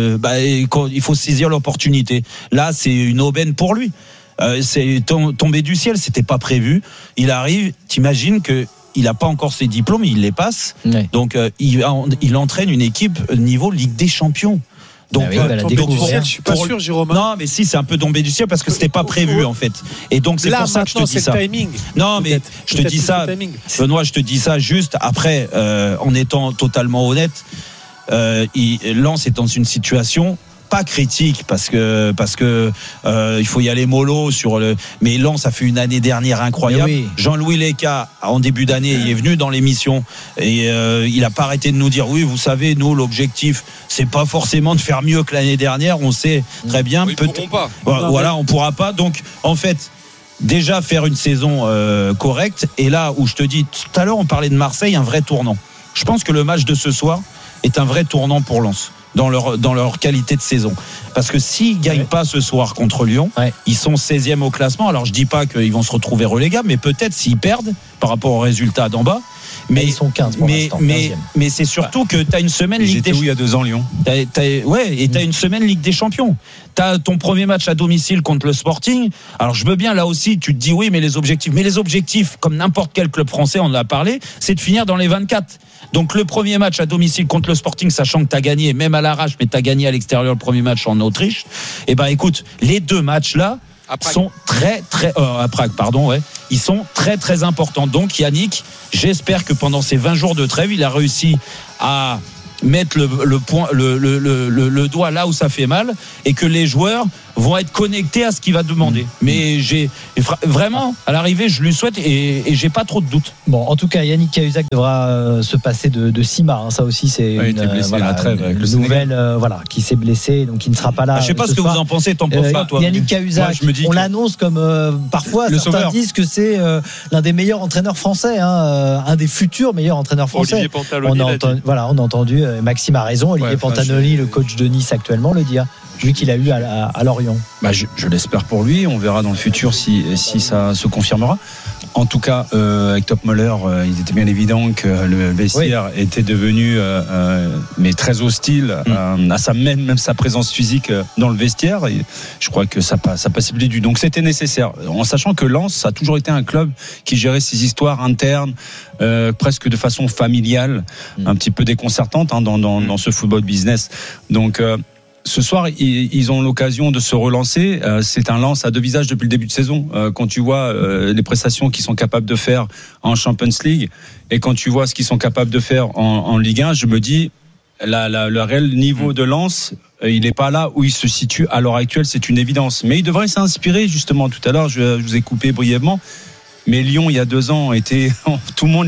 il faut saisir l'opportunité. Là, c'est une aubaine pour lui. C'est tombé du ciel, c'était pas prévu. Il arrive, t'imagines que il n'a pas encore ses diplômes, il les passe. Ouais. Donc il entraîne une équipe niveau Ligue des Champions. Donc, je suis pas sûr, Jérôme. Non, mais si, c'est un peu tombé du ciel parce que c'était pas prévu en fait. Et donc c'est pour ça que je te dis ça. Timing. Non, mais je te dis ça, Benoît, je te dis ça juste après, en étant totalement honnête. Lens est dans une situation pas critique parce que il faut y aller mollo mais Lens a fait une année dernière incroyable. Oui. Jean-Louis Leca en début d'année il est venu dans l'émission et il a pas arrêté de nous dire oui, vous savez, nous l'objectif c'est pas forcément de faire mieux que l'année dernière, on sait très bien on pourra pas. Donc en fait déjà faire une saison correcte, et là où je te dis tout à l'heure on parlait de Marseille, un vrai tournant. Je pense que le match de ce soir est un vrai tournant pour Lens dans leur qualité de saison, parce que s'ils gagnent pas ce soir contre Lyon, ils sont 16e au classement. Alors je dis pas qu'ils vont se retrouver relégables, mais peut-être s'ils perdent par rapport aux résultats d'en bas, Mais ils sont 15 pour l'instant. Mais c'est surtout que tu as une semaine Ligue des Champions. Il y a 2 ans, Lyon. Et tu as une semaine Ligue des Champions. Tu as ton premier match à domicile contre le Sporting. Alors je veux bien, là aussi, tu te dis oui, mais les objectifs, comme n'importe quel club français, on en a parlé, c'est de finir dans les 24. Donc le premier match à domicile contre le Sporting, sachant que tu as gagné, même à l'arrache, mais tu as gagné à l'extérieur le premier match en Autriche. Et ben écoute, les 2 matchs-là sont à Prague, ils sont très très importants. Donc Yannick, j'espère que pendant ces 20 jours de trêve, il a réussi à mettre le doigt là où ça fait mal et que les joueurs vont être connectés à ce qu'il va demander. Mais vraiment, à l'arrivée, je lui souhaite et j'ai pas trop de doutes. Bon, en tout cas, Yannick Cahuzac devra se passer de Sima. Ça aussi, c'est une nouvelle qui s'est blessé, donc il ne sera pas là. Je sais pas ce que vous en pensez, ton prof là, toi. Yannick Cahuzac, on l'annonce comme parfois certains disent que c'est l'un des meilleurs entraîneurs français, un des futurs meilleurs entraîneurs français. Olivier Pantaloni. On a entendu, Maxime a raison, Olivier Pantaloni, le coach de Nice actuellement, le dit. Lui qu'il a eu à Lorient. Je l'espère pour lui. On verra dans le futur si ça se confirmera. En tout cas, avec Topmöller, il était bien évident que le vestiaire était devenu mais très hostile à même sa présence physique dans le vestiaire. Et je crois que ça passait plus du. Donc c'était nécessaire. En sachant que Lens, ça a toujours été un club qui gérait ses histoires internes presque de façon familiale, un petit peu déconcertante dans ce football business. Donc ce soir, ils ont l'occasion de se relancer. C'est un Lens à 2 visages depuis le début de saison. Quand tu vois les prestations qu'ils sont capables de faire en Champions League et quand tu vois ce qu'ils sont capables de faire en Ligue 1, je me dis le réel niveau de Lens, il n'est pas là où il se situe à l'heure actuelle, c'est une évidence. Mais il devrait s'inspirer, justement, tout à l'heure, je vous ai coupé brièvement, mais Lyon, il y a 2 ans, tout le monde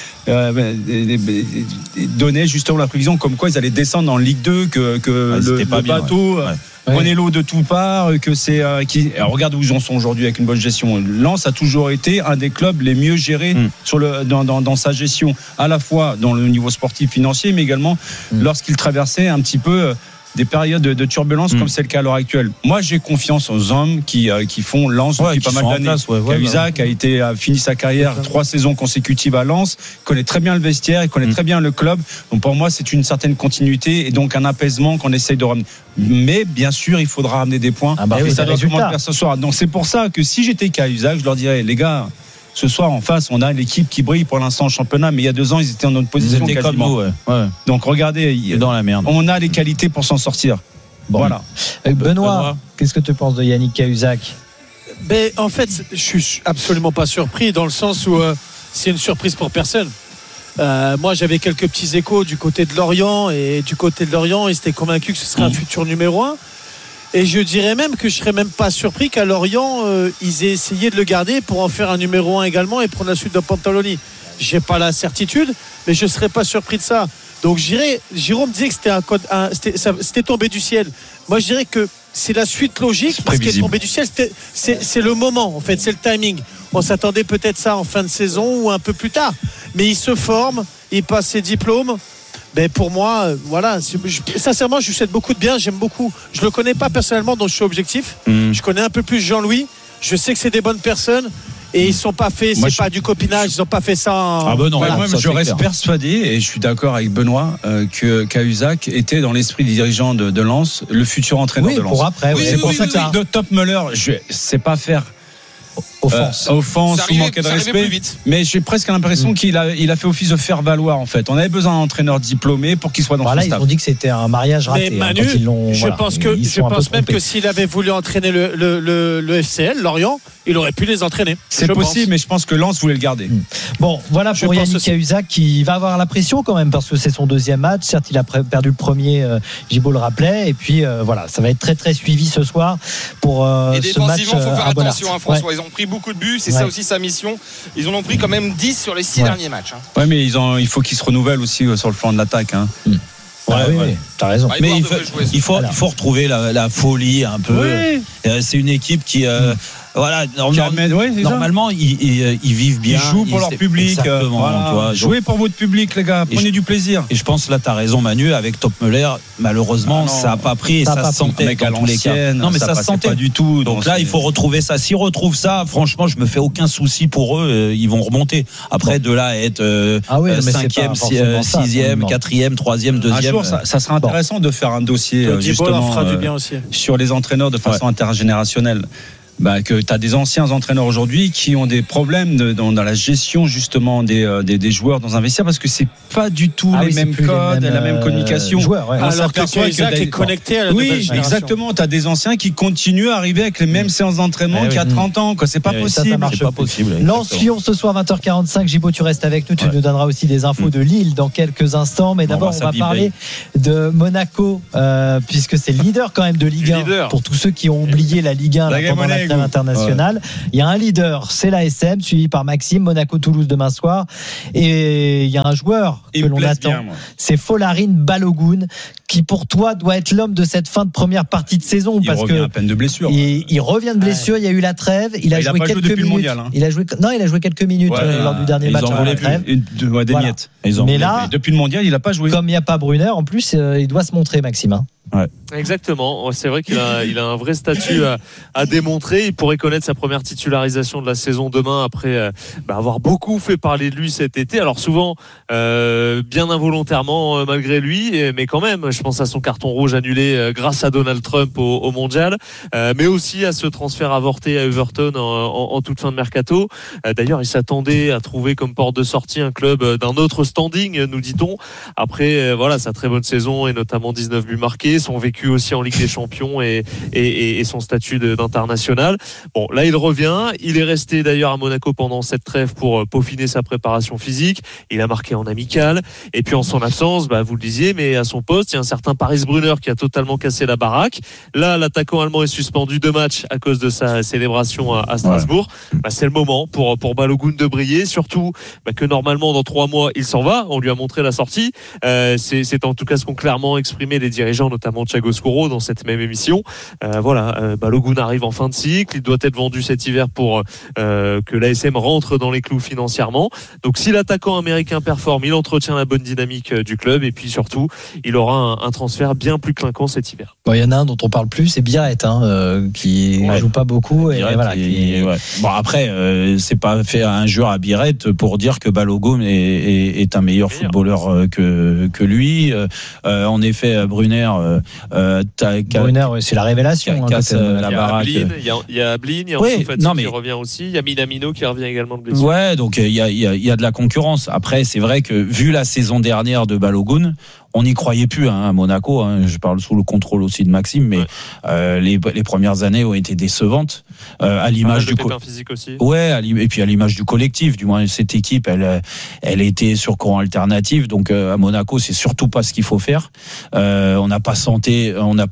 donnait justement la prévision comme quoi ils allaient descendre en Ligue 2, que le bateau prenait l'eau de tout part, que c'est alors regarde où ils en sont aujourd'hui avec une bonne gestion. Lens a toujours été un des clubs les mieux gérés dans sa gestion, à la fois dans le niveau sportif financier, mais également lorsqu'il traversait un petit peu des périodes de turbulence comme c'est le cas à l'heure actuelle. Moi, j'ai confiance aux hommes qui font Lens depuis pas mal d'années. Cahuzac a fini sa carrière 3 saisons consécutives à Lens, connaît très bien le vestiaire, il connaît très bien le club. Donc pour moi, c'est une certaine continuité et donc un apaisement qu'on essaye de ramener. Mais bien sûr, il faudra ramener des points. Et ça doit tout le monde faire ce soir. Donc c'est pour ça que si j'étais Cahuzac, je leur dirais, les gars, ce soir en face, on a l'équipe qui brille pour l'instant en championnat, mais il y a 2 ans, ils étaient en notre position quasiment. Donc regardez, dans la merde. On a les qualités pour s'en sortir. Bon. Voilà. Benoît, qu'est-ce que tu penses de Yannick Cahuzac? En fait, je suis absolument pas surpris dans le sens où c'est une surprise pour personne. Moi, j'avais quelques petits échos du côté de Lorient et ils étaient convaincus que ce serait un futur numéro 1. Et je dirais même que je serais même pas surpris qu'à Lorient, ils aient essayé de le garder pour en faire un numéro 1 également et prendre la suite de Pantaloni. J'ai pas la certitude, mais je serais pas surpris de ça. Donc Jérôme disait que c'était tombé du ciel. Moi, je dirais que c'est la suite logique. Ce qui est tombé du ciel, c'est le moment, en fait, c'est le timing. On s'attendait peut-être ça en fin de saison ou un peu plus tard. Mais il se forme, il passe ses diplômes. Pour moi, sincèrement, je lui souhaite beaucoup de bien. J'aime beaucoup. Je le connais pas personnellement, donc je suis objectif. Je connais un peu plus Jean-Louis. Je sais que c'est des bonnes personnes et ils sont pas faits. C'est pas du copinage. Ils ont pas fait ça. Je reste persuadé et je suis d'accord avec Benoît que Cahuzac était dans l'esprit des dirigeants de Lens, le futur entraîneur de Lens. Pour après. C'est pour ça que de Topmöller, je sais pas faire. Offense ou manquer de respect, mais j'ai presque l'impression qu'il a fait office de faire valoir en fait. On avait besoin d'un entraîneur diplômé pour qu'il soit dans son staff. Ils ont dit que c'était un mariage raté. Mais Manu, je pense même que s'il avait voulu entraîner le FCL, Lorient, il aurait pu les entraîner. C'est possible, mais je pense que Lens voulait le garder. Bon, voilà pour Yannick Cahuzac qui va avoir la pression quand même parce que c'est son 2e match. Certes, il a perdu le premier, Gibault le rappelait, et puis ça va être très très suivi ce soir pour et ce match. Défensivement, il faut faire attention, François. Ils ont pris beaucoup de buts, c'est ça aussi sa mission. Ils en ont pris quand même 10 sur les 6 derniers matchs. Ouais, mais il faut qu'ils se renouvellent aussi sur le flanc de l'attaque. Oui, t'as raison. Mais il faut retrouver la folie un peu. C'est une équipe qui Voilà, normalement ils vivent bien. Ils jouent pour leur public. Exactement. Voilà. Jouez pour votre public, les gars. Prenez du plaisir. Et je pense là, t'as raison, Manu, avec Topmöller, malheureusement, ça n'a pas pris et ça se sentait dans tous les cas. Non, mais ça se sentait pas du tout. Donc là, il faut retrouver ça. S'ils retrouvent ça, franchement, je me fais aucun souci pour eux. Ils vont remonter. Après, de là à être 5e, 6e, 4e, 3e, 2e. Un jour, ça sera intéressant de faire un dossier justement sur les entraîneurs de façon intergénérationnelle. Que tu as des anciens entraîneurs aujourd'hui qui ont des problèmes dans la gestion justement des joueurs dans un vestiaire parce que c'est pas du tout les mêmes codes, la même communication. Alors que Isaac est connecté à la nouvelle génération. Exactement. Tu as des anciens qui continuent à arriver avec les mêmes séances d'entraînement qu'il y a 30 ans. C'est pas possible. Ça marche pas possible. Lens-Lyon ce soir 20h45. Gibo, tu restes avec nous. Tu nous donneras aussi des infos de Lille dans quelques instants. Mais d'abord, on va parler de Monaco puisque c'est le leader quand même de Ligue 1. Pour tous ceux qui ont oublié la Ligue 1 pendant la trêve internationale. Il y a un leader, c'est l'ASM, suivi par Maxime. Monaco-Toulouse demain soir. Et il y a un joueur que l'on attend. C'est Folarin Balogun, qui pour toi doit être l'homme de cette fin de première partie de saison. Il revient à peine de blessure. Il revient de blessure. Il y a eu la trêve. Il a joué quelques minutes. Mondial, il a joué quelques minutes lors du dernier match avant la trêve. Des miettes. Mais là, depuis le mondial, il n'a pas joué. Comme il n'y a pas Brunner, en plus, il doit se montrer, Maxime. Ouais. Exactement, c'est vrai qu'il a un vrai statut à démontrer. Il pourrait connaître sa première titularisation de la saison demain après avoir beaucoup fait parler de lui cet été. Alors souvent bien involontairement malgré lui, mais quand même, je pense à son carton rouge annulé grâce à Donald Trump au mondial, mais aussi à ce transfert avorté à Everton en toute fin de mercato. D'ailleurs, il s'attendait à trouver comme porte de sortie un club d'un autre standing, nous dit-on. Après sa très bonne saison et notamment 19 buts marqués, son vécu aussi en Ligue des Champions et son statut d'international. Bon, là il revient, il est resté d'ailleurs à Monaco pendant cette trêve pour peaufiner sa préparation physique. Il a marqué en amical et puis en son absence, vous le disiez, mais à son poste, il y a un certain Paris Brunner qui a totalement cassé la baraque. Là, l'attaquant allemand est suspendu 2 matchs à cause de sa célébration à Strasbourg. C'est le moment pour Balogun de briller, surtout que normalement dans 3 mois il s'en va. On lui a montré la sortie. C'est en tout cas ce qu'ont clairement exprimé les dirigeants, notamment Thiago Scuro dans cette même émission. Balogun arrive en fin de cycle, il doit être vendu cet hiver pour que l'ASM rentre dans les clous financièrement. Donc si l'attaquant américain performe, il entretient la bonne dynamique du club et puis surtout il aura un transfert bien plus clinquant cet hiver. Il y en a un dont on parle plus, c'est Biarrête qui ne joue pas beaucoup. Bon, après c'est pas fait un joueur à Biarrête pour dire que Balogun est un meilleur footballeur que lui. En effet, Brunner c'est la révélation. La baraque. Il y a Ablin, il y a Ansu Fati qui revient aussi, il y a Minamino qui revient également de blessure. Ouais, donc il y a de la concurrence. Après, c'est vrai que vu la saison dernière de Balogun, on n'y croyait plus à Monaco. Je parle sous le contrôle aussi de Maxime, mais les premières années ont été décevantes. À l'image du physique aussi. Ouais, et puis à l'image du collectif. Du moins, cette équipe, elle était sur courant alternatif. Donc à Monaco, c'est surtout pas ce qu'il faut faire. On n'a pas senti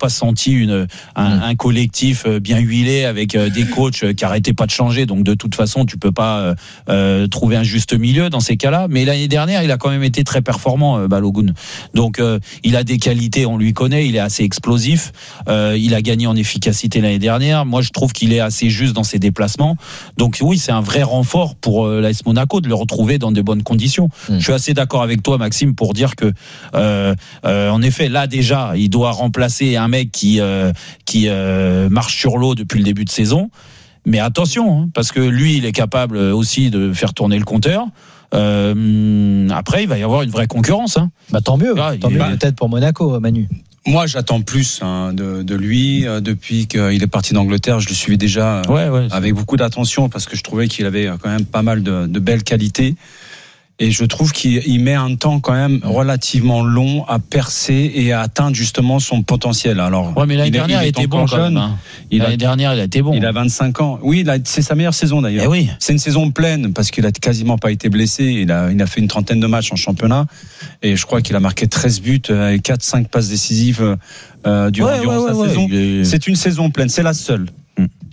un collectif bien huilé avec des coachs qui arrêtaient pas de changer. Donc de toute façon, tu peux pas trouver un juste milieu dans ces cas-là. Mais l'année dernière, il a quand même été très performant, Balogun. Donc il a des qualités, on lui connaît, il est assez explosif, il a gagné en efficacité l'année dernière. Moi je trouve qu'il est assez juste dans ses déplacements, donc oui, c'est un vrai renfort pour l'AS Monaco de le retrouver dans de bonnes conditions. Je suis assez d'accord avec toi, Maxime, pour dire que en effet là déjà il doit remplacer un mec qui marche sur l'eau depuis le début de saison, mais attention, parce que lui il est capable aussi de faire tourner le compteur. Après, il va y avoir une vraie concurrence. Tant mieux. Peut-être pour Monaco, Manu. Moi, j'attends plus de lui. Depuis qu'il est parti d'Angleterre, je le suivais déjà avec beaucoup d'attention parce que je trouvais qu'il avait quand même pas mal de belles qualités. Et je trouve qu'il met un temps quand même relativement long à percer et à atteindre justement son potentiel. Alors, mais l'année dernière, il était bon quand même. L'année dernière, il a été bon. Il a 25 ans. Oui, c'est sa meilleure saison d'ailleurs. Oui. C'est une saison pleine parce qu'il a quasiment pas été blessé. Il a fait une trentaine de matchs en championnat. Et je crois qu'il a marqué 13 buts et 4-5 passes décisives durant sa saison. C'est une saison pleine. C'est la seule.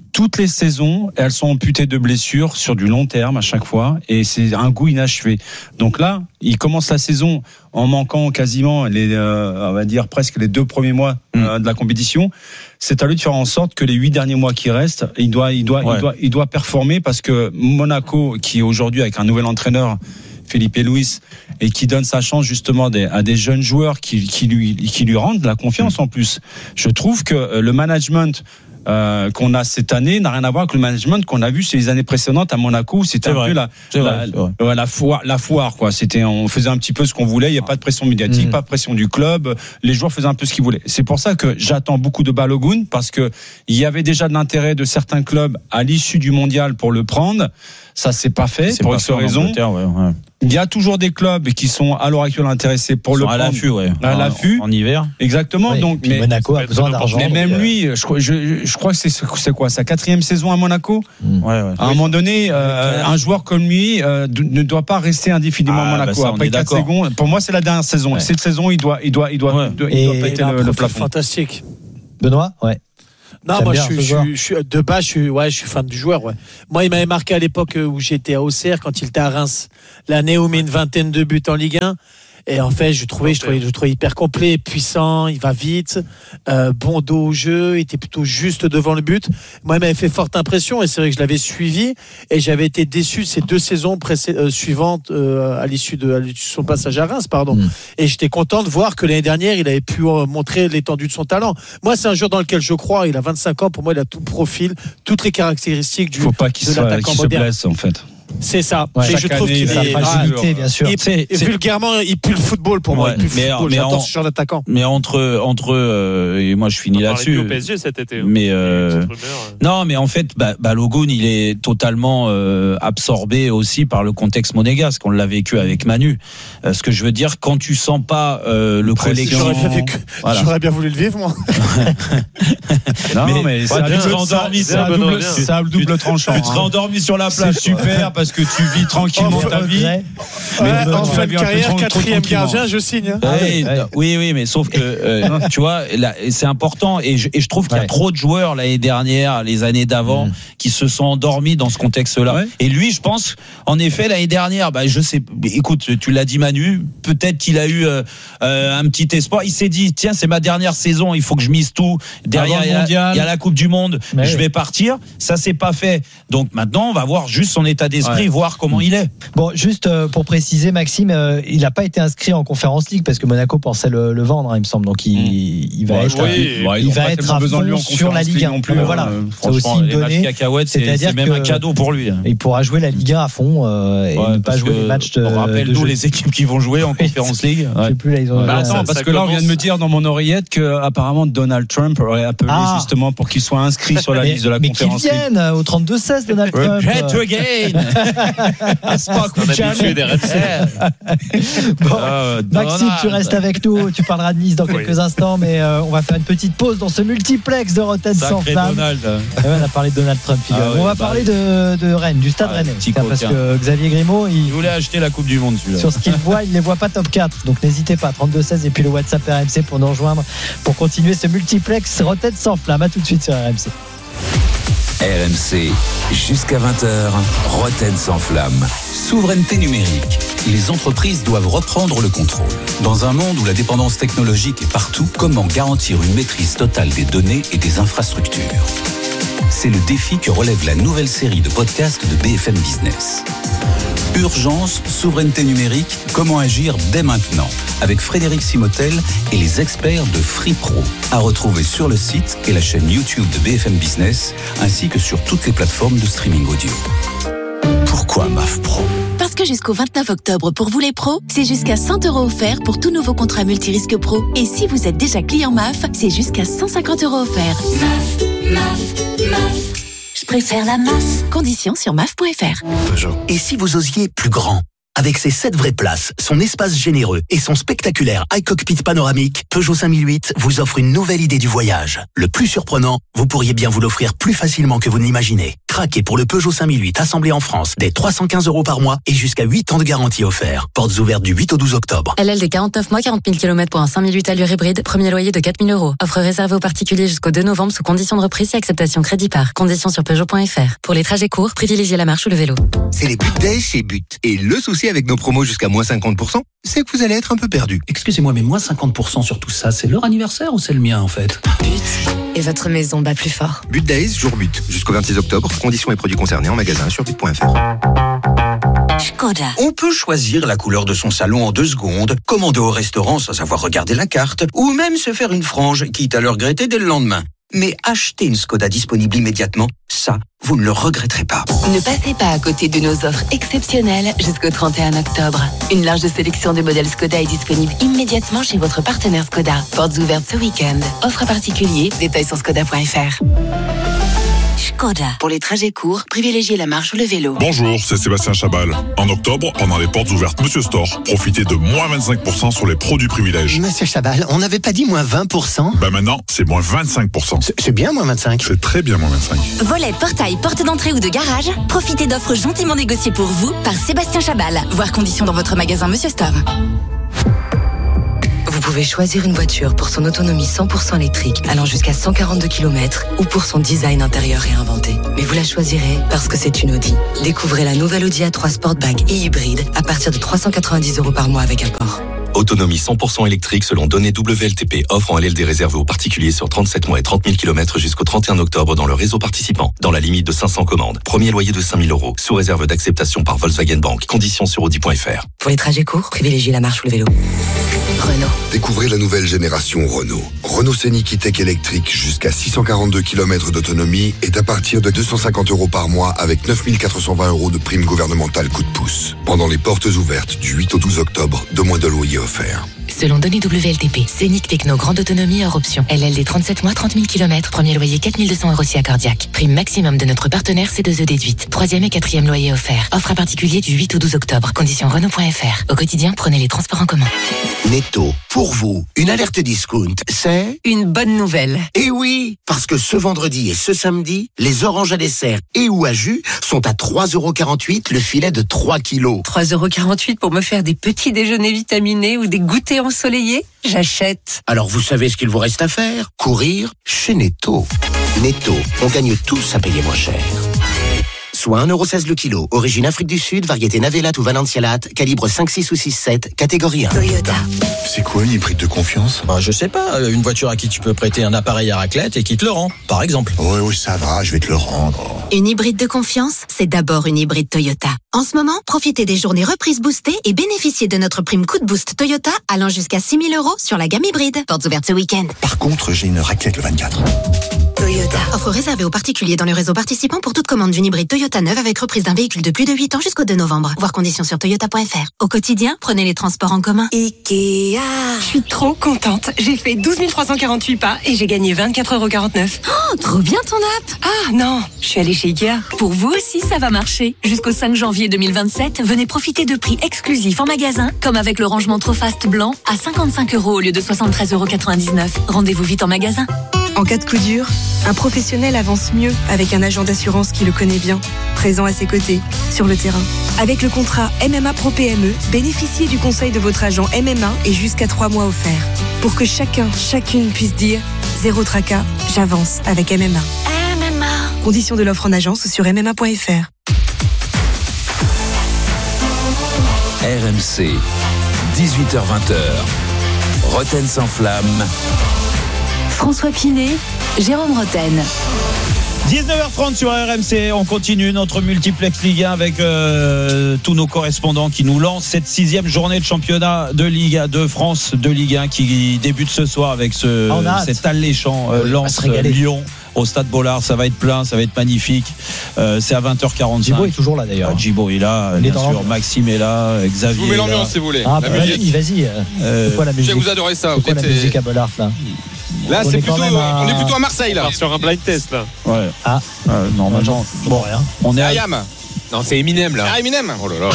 toutes les saisons, elles sont amputées de blessures sur du long terme à chaque fois, et c'est un goût inachevé. Donc là, il commence la saison en manquant quasiment on va dire presque les 2 premiers mois de la compétition. C'est à lui de faire en sorte que les 8 derniers mois qui restent, il doit performer, parce que Monaco, qui est aujourd'hui avec un nouvel entraîneur, Felipe Luis, et qui donne sa chance justement à des jeunes joueurs qui lui rendent la confiance en plus. Je trouve que le management qu'on a cette année n'a rien à voir avec le management qu'on a vu ces années précédentes à Monaco, où c'était un peu la foire quoi. On faisait un petit peu ce qu'on voulait, il n'y a pas de pression médiatique, pas de pression du club, les joueurs faisaient un peu ce qu'ils voulaient. C'est pour ça que j'attends beaucoup de Balogun, parce que il y avait déjà de l'intérêt de certains clubs à l'issue du mondial pour le prendre. Ça s'est pas fait pour X raisons. Il y a toujours des clubs qui sont à l'heure actuelle intéressés pour le prendre à l'affût en hiver. Exactement. Oui, donc, mais Monaco a besoin d'argent. Mais même lui, je crois que c'est quoi sa 4e saison à Monaco. À un moment donné, un joueur comme lui ne doit pas rester indéfiniment à Monaco. Après 4 secondes, pour moi, c'est la dernière saison. Cette saison, il doit péter le plafond. Fantastique. Benoît, Non, moi je suis de base, je suis fan du joueur. Ouais. Moi, il m'avait marqué à l'époque où j'étais à Auxerre, quand il était à Reims, l'année où il met une 20aine de buts en Ligue 1. Et en fait, je trouvais hyper complet, puissant, il va vite, bon dos au jeu, il était plutôt juste devant le but. Moi, il m'avait fait forte impression, et c'est vrai que je l'avais suivi, et j'avais été déçu ces 2 saisons suivantes à l'issue de son passage à Reims, Et j'étais content de voir que l'année dernière, il avait pu montrer l'étendue de son talent. Moi, c'est un joueur dans lequel je crois. Il a 25 ans, pour moi, il a tout le profil, toutes les caractéristiques faut pas qu'il se blesse en fait. C'est ça. Et je trouve qu'il est fragilité, bien sûr. Et vulgairement, il pue le football pour moi. J'adore ce genre d'attaquant. Mais entre et moi je finis là-dessus. Au PSG cet été. Mais non, mais en fait, Balogun, il est totalement absorbé aussi par le contexte monégasque. On l'a vécu avec Manu. Ce que je veux dire, quand tu sens pas le collectif, j'aurais bien voulu le vivre moi. Non, mais c'est un double tranchant. Tu te serais endormi sur la plage. C'est super. Parce que tu vis tranquillement ta vie. En fin de carrière, 4e gardien, je signe. Oui, mais sauf que tu vois, là, c'est important, et je trouve qu'il y a trop de joueurs l'année dernière, les années d'avant, qui se sont endormis dans ce contexte-là. Et lui, je pense, en effet, l'année dernière, je sais. Écoute, tu l'as dit, Manu. Peut-être qu'il a eu un petit espoir. Il s'est dit, tiens, c'est ma dernière saison, il faut que je mise tout. Derrière, il y a la Coupe du Monde. Je vais partir. Ça, c'est pas fait. Donc maintenant, on va voir juste son état d'esprit. Voir comment il est. Bon, juste pour préciser, Maxime, il n'a pas été inscrit en Conférence League parce que Monaco pensait le vendre, il me semble. Donc il va être à fond sur la Ligue 1. Mais voilà, c'est aussi une donnée. C'est même un cadeau pour lui. Il pourra jouer la Ligue 1 à fond et ne pas jouer les matchs de. Rappelle-nous les équipes qui vont jouer en Conférence League. Je sais plus là, ils ont. Attends, parce que là, on vient de me dire dans mon oreillette que apparemment Donald Trump aurait appelé justement pour qu'il soit inscrit sur la liste de la Conférence League. Mais qu'il vienne au 32-16, Donald Trump. Repeat again. Maxime, tu restes avec nous. Tu parleras de Nice dans quelques instants, mais on va faire une petite pause dans ce multiplex de Rotten sans flamme. On a parlé de Donald Trump. On va parler de Rennes, du Stade Rennais. Parce que Xavier Grimaud, il voulait acheter la Coupe du Monde. Sur ce qu'il voit, il les voit pas top 4. Donc n'hésitez pas, 32-16 et puis le WhatsApp RMC pour nous rejoindre pour continuer ce multiplex Rotten sans flamme. À tout de suite sur RMC. RMC, jusqu'à 20h, Rotten sans flamme. Souveraineté numérique. Les entreprises doivent reprendre le contrôle. Dans un monde où la dépendance technologique est partout, comment garantir une maîtrise totale des données et des infrastructures ? C'est le défi que relève la nouvelle série de podcasts de BFM Business. Urgence, souveraineté numérique, comment agir dès maintenant, avec Frédéric Simotel et les experts de FreePro, à retrouver sur le site et la chaîne YouTube de BFM Business, ainsi que sur toutes les plateformes de streaming audio. Pourquoi MAF Pro ? Parce que jusqu'au 29 octobre, pour vous les pros, c'est jusqu'à 100 € offerts pour tout nouveau contrat multirisque pro. Et si vous êtes déjà client MAF, c'est jusqu'à 150 € offerts. MAF. Je préfère la MAF. Conditions sur MAF.fr. Peugeot. Et si vous osiez plus grand ? Avec ses 7 vraies places, son espace généreux et son spectaculaire iCockpit panoramique, Peugeot 5008 vous offre une nouvelle idée du voyage. Le plus surprenant, vous pourriez bien vous l'offrir plus facilement que vous ne l'imaginez. Craquez pour le Peugeot 5008 assemblé en France dès 315 € par mois et jusqu'à 8 ans de garantie offert. Portes ouvertes du 8 au 12 octobre. LLD 49 mois, 40 000 km pour un 5008 allure hybride. Premier loyer de 4 000 €. Offre réservée aux particuliers jusqu'au 2 novembre sous conditions de reprise et acceptation crédit par. Conditions sur Peugeot.fr. Pour les trajets courts, privilégiez la marche ou le vélo. C'est les But Days chez But. Et le souci avec nos promos jusqu'à moins 50%, c'est que vous allez être un peu perdu. Excusez-moi, mais moins 50% sur tout ça, c'est leur anniversaire ou c'est le mien en fait? But. Et votre maison bat plus fort. But Days, jour but. Jusqu'au 26 octobre. Conditions et produits concernés en magasin sur but.fr. Skoda. On peut choisir la couleur de son salon en 2 secondes, commander au restaurant sans avoir regardé la carte, ou même se faire une frange, quitte à le regretter dès le lendemain. Mais acheter une Skoda disponible immédiatement, ça, vous ne le regretterez pas. Ne passez pas à côté de nos offres exceptionnelles jusqu'au 31 octobre. Une large sélection de modèles Skoda est disponible immédiatement chez votre partenaire Skoda. Portes ouvertes ce week-end. Offre particulier, détails sur skoda.fr. Skoda. Pour les trajets courts, privilégiez la marche ou le vélo. Bonjour, c'est Sébastien Chabal. En octobre, pendant les portes ouvertes Monsieur Store, profitez de moins 25% sur les produits privilèges. Monsieur Chabal, on n'avait pas dit moins 20%? Maintenant, c'est moins 25%. C'est bien moins 25. C'est très bien moins 25. Volets, portail, porte d'entrée ou de garage, profitez d'offres gentiment négociées pour vous par Sébastien Chabal. Voir conditions dans votre magasin Monsieur Store. Vous pouvez choisir une voiture pour son autonomie 100% électrique allant jusqu'à 142 km ou pour son design intérieur réinventé. Mais vous la choisirez parce que c'est une Audi. Découvrez la nouvelle Audi A3 Sportback et hybride à partir de 390 € par mois avec apport. Autonomie 100% électrique selon données WLTP. Offre en LLD réservé aux particuliers sur 37 mois et 30 000 km jusqu'au 31 octobre dans le réseau participant. Dans la limite de 500 commandes. Premier loyer de 5 000 €. Sous réserve d'acceptation par Volkswagen Bank. Conditions sur Audi.fr. Pour les trajets courts, privilégiez la marche ou le vélo. Renault. Découvrez la nouvelle génération Renault. Renault Scénic E-Tech électrique jusqu'à 642 km d'autonomie est à partir de 250 € par mois avec 9 420 € de prime gouvernementale coup de pouce. Pendant les portes ouvertes du 8 au 12 octobre, 2 mois de loyer offerts. Selon données WLTP, Scénic Techno grande autonomie hors option. LLD 37 mois, 30 000 km. Premier loyer 4 200 € si accordiaque. Prime maximum de notre partenaire C2E déduite. 3e et 4e loyer offert. Offre à particulier du 8 au 12 octobre. Conditions Renault.fr. Au quotidien, prenez les transports en commun. Netto, pour vous, une alerte discount, c'est une bonne nouvelle. Eh oui, parce que ce vendredi et ce samedi, les oranges à dessert et ou à jus sont à 3,48 € le filet de 3 kilos. 3,48 € pour me faire des petits déjeuners vitaminés ou des goûters ensoleillés? J'achète. Alors vous savez ce qu'il vous reste à faire? Courir chez Netto. Netto, on gagne tous à payer moins cher. Soit 1,16 € le kilo. Origine Afrique du Sud, variété Navelat ou Valencialat, calibre 5, 6 ou 6, 7, catégorie 1. Toyota. C'est quoi une hybride de confiance? Je sais pas, une voiture à qui tu peux prêter un appareil à raclette et qui te le rend, par exemple. Oui, ça va, je vais te le rendre. Une hybride de confiance, c'est d'abord une hybride Toyota. En ce moment, profitez des journées reprises boostées et bénéficiez de notre prime coup de boost Toyota allant jusqu'à 6 000 € sur la gamme hybride. Portes ouvertes ce week-end. Par contre, j'ai une raclette le 24. Toyota. Offre réservée aux particuliers dans le réseau participant pour toute commande d'une hybride Toyota neuve avec reprise d'un véhicule de plus de 8 ans jusqu'au 2 novembre. Voir conditions sur toyota.fr. Au quotidien, prenez les transports en commun. Ikea. Je suis trop contente. J'ai fait 12 348 pas et j'ai gagné 24,49 €. Oh, trop bien ton app. Ah non, je suis allée chez Ikea. Pour vous aussi, ça va marcher. Jusqu'au 5 janvier 2027, venez profiter de prix exclusifs en magasin, comme avec le rangement Trofast blanc à 55 € au lieu de 73,99 €. Rendez-vous vite en magasin. En cas de coup dur, un professionnel avance mieux avec un agent d'assurance qui le connaît bien, présent à ses côtés, sur le terrain. Avec le contrat MMA Pro PME, bénéficiez du conseil de votre agent MMA et jusqu'à 3 mois offerts. Pour que chacune puisse dire « Zéro tracas, j'avance avec MMA ». MMA. Conditions de l'offre en agence sur MMA.fr. RMC, 18h-20h. Roten sans flamme. François Pinet, Jérôme Roten. 19h30 sur RMC, on continue notre multiplex Ligue 1 avec tous nos correspondants qui nous lancent cette 6e journée de championnat de Ligue 2 France de Ligue 1 qui débute ce soir avec cet alléchant Lens-Lyon au Stade Bollard. Ça va être plein, ça va être magnifique. C'est à 20h45. Djibo est toujours là d'ailleurs. Djibo est là, bien sûr. Maxime est là, Xavier. Je vous mets l'ambiance si vous voulez. Ah, bah, vas-y. C'est quoi la musique? Vous adorez ça. C'est quoi la musique à Bollard là? Là, on est plutôt à Marseille là. Sur un blind test là. Ouais. Ah. Normalement. Bon, rien. On est Ayam. Non, c'est Eminem là. Ah, Eminem. Oh là là.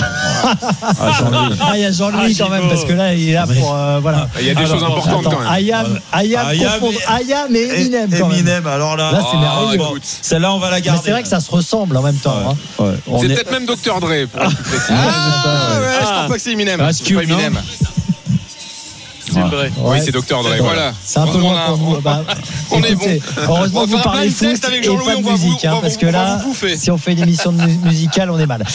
Il y a Jean-Louis quand même, parce que là, il est là pour. Voilà. Il y a des choses importantes quand même. Ayam confondre Ayam et Eminem. Eminem, alors là. Là, c'est merveilleux. Celle-là, on va la garder. Mais c'est vrai que ça se ressemble en même temps. C'est peut-être même Dr. Dre, pour être plus précis. Je crois pas que c'est Eminem. C'est pas Eminem. C'est vrai. Oui, c'est Dr. Dre. Voilà. C'est un peu moins pour vous. On est bon. Heureusement que vous parlez foot et pas de musique, parce que là, si on fait une émission musicale, on est mal.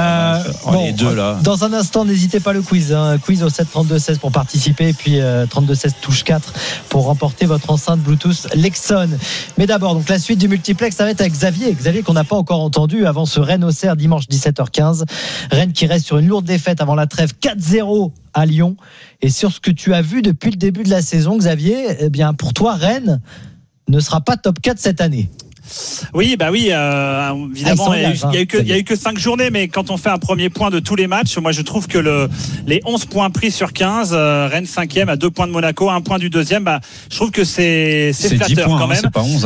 Les deux là. Dans un instant, n'hésitez pas le quiz. Quiz au 732-16 pour participer, et puis 32-16 touche 4 pour remporter votre enceinte Bluetooth Lexon. Mais d'abord, donc la suite du multiplex, ça va être avec Xavier qu'on n'a pas encore entendu avant ce Rennes-Auxerre dimanche 17h15. Rennes qui reste sur une lourde défaite avant la trêve 4-0 à Lyon. Et sur ce que tu as vu depuis le début de la saison, Xavier, eh bien pour toi, Rennes ne sera pas top 4 cette année. Oui, évidemment, il y a eu que 5 journées, mais quand on fait un premier point de tous les matchs, moi je trouve que les 11 points pris sur 15, Rennes 5e à 2 points de Monaco, 1 point du deuxième, je trouve que c'est flatteur points, quand même. C'est pas 11.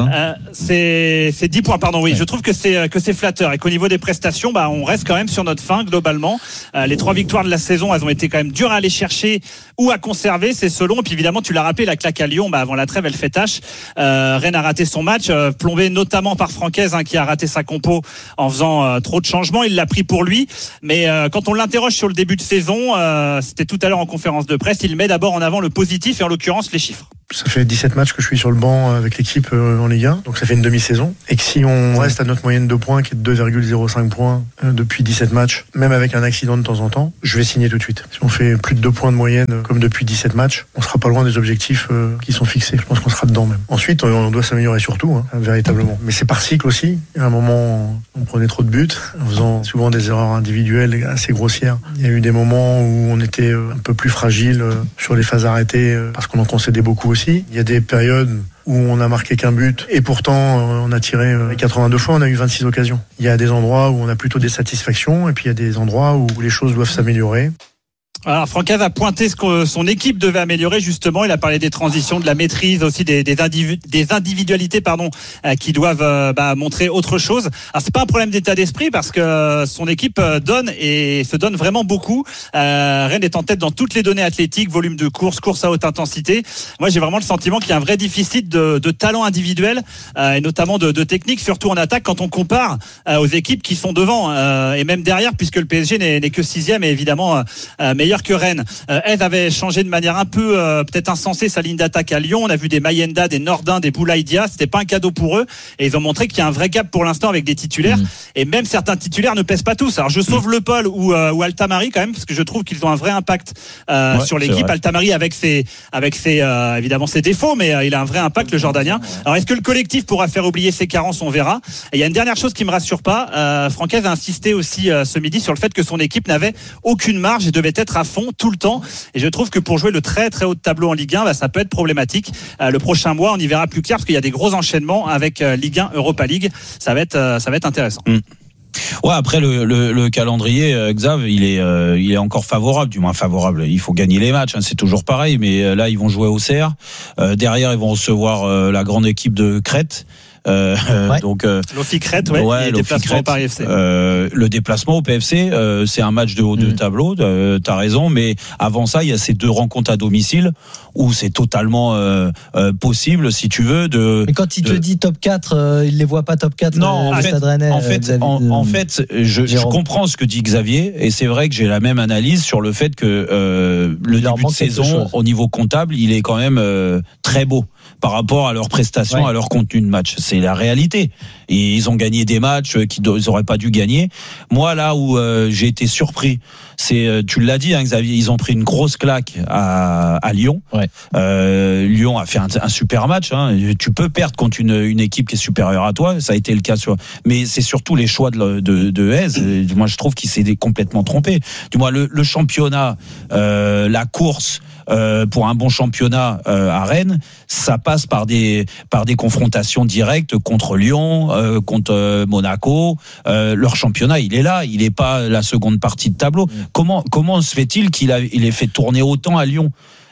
C'est 10 points, pardon, oui. Ouais. Je trouve que c'est flatteur et qu'au niveau des prestations, on reste quand même sur notre fin globalement. Les 3 victoires de la saison, elles ont été quand même dures à aller chercher ou à conserver, c'est selon. Et puis évidemment, tu l'as rappelé, la claque à Lyon, avant la trêve, elle fait tâche. Rennes a raté son match, plombé notamment par Francaise qui a raté sa compo en faisant trop de changements. Il l'a pris pour lui, mais quand on l'interroge sur le début de saison, c'était tout à l'heure en conférence de presse, il met d'abord en avant le positif et en l'occurrence les chiffres. Ça fait 17 matchs que je suis sur le banc avec l'équipe en Ligue 1, donc ça fait une demi-saison. Et que si on reste à notre moyenne de points, qui est de 2,05 points depuis 17 matchs, même avec un accident de temps en temps, je vais signer tout de suite. Si on fait plus de 2 points de moyenne, comme depuis 17 matchs, on sera pas loin des objectifs qui sont fixés. Je pense qu'on sera dedans même. Ensuite, on doit s'améliorer surtout, véritablement. Mais c'est par cycle aussi. À un moment, on prenait trop de buts, en faisant souvent des erreurs individuelles assez grossières. Il y a eu des moments où on était un peu plus fragile sur les phases arrêtées, parce qu'on en concédait beaucoup aussi. Il y a des périodes où on a marqué qu'un but et pourtant on a tiré 82 fois, on a eu 26 occasions. Il y a des endroits où on a plutôt des satisfactions et puis il y a des endroits où les choses doivent s'améliorer. Alors Francaise a pointé ce que son équipe devait améliorer justement. Il a parlé des transitions, de la maîtrise, aussi des individualités qui doivent montrer autre chose. Alors c'est pas un problème d'état d'esprit parce que son équipe donne et se donne vraiment beaucoup. Rennes est en tête dans toutes les données athlétiques, volume de course à haute intensité. Moi j'ai vraiment le sentiment qu'il y a un vrai déficit de talent individuel et notamment de technique, surtout en attaque quand on compare aux équipes qui sont devant et même derrière, puisque le PSG n'est que 6e et évidemment meilleur que Rennes. Aise avait changé de manière un peu peut-être insensée sa ligne d'attaque à Lyon. On a vu des Mayenda, des Nordin, des Boulaïdia. C'était pas un cadeau pour eux et ils ont montré qu'il y a un vrai gap pour l'instant avec des titulaires et même certains titulaires ne pèsent pas tous. Alors je sauve Le Paul ou Altamari quand même parce que je trouve qu'ils ont un vrai impact sur l'équipe. Altamari avec ses évidemment ses défauts, mais il a un vrai impact, le Jordanien. Alors est-ce que le collectif pourra faire oublier ses carences? On verra. Et il y a une dernière chose qui me rassure pas. Francaise a insisté aussi ce midi sur le fait que son équipe n'avait aucune marge et devait être à fond tout le temps, et je trouve que pour jouer le très très haut de tableau en Ligue 1, ça peut être problématique. Le prochain mois on y verra plus clair parce qu'il y a des gros enchaînements avec Ligue 1, Europa League. Ça va être intéressant. Ouais, après le calendrier, Xav, il est encore favorable, du moins favorable. Il faut gagner les matchs, c'est toujours pareil, mais là ils vont jouer au Auxerre. Derrière ils vont recevoir la grande équipe de Crète. Donc Lofi Crète, et déplacement au Paris FC. Le déplacement au PFC, c'est un match de haut de tableau, t'as raison, mais avant ça il y a ces 2 rencontres à domicile où c'est totalement possible, si tu veux, mais quand il te dit top 4, il les voit pas top 4. Non, en fait, je comprends ce que dit Xavier et c'est vrai que j'ai la même analyse sur le fait que le début de saison au niveau comptable, il est quand même très beau par rapport à leurs prestations, à leur contenu de match. C'est la réalité. Et ils ont gagné des matchs qu'ils n'auraient pas dû gagner. Moi, là où j'ai été surpris, c'est, tu l'as dit, Xavier, ils ont pris une grosse claque à Lyon. Lyon a fait un super match. Tu peux perdre contre une équipe qui est supérieure à toi. Ça a été le cas mais c'est surtout les choix de Aise. Moi, je trouve qu'il s'est complètement trompé. Du moins, le championnat, la course, pour un bon championnat à Rennes, ça passe par des confrontations directes contre Lyon, contre Monaco. Leur championnat, il est là, il n'est pas la seconde partie de tableau. Comment se fait-il qu'il ait fait tourner autant à Lyon?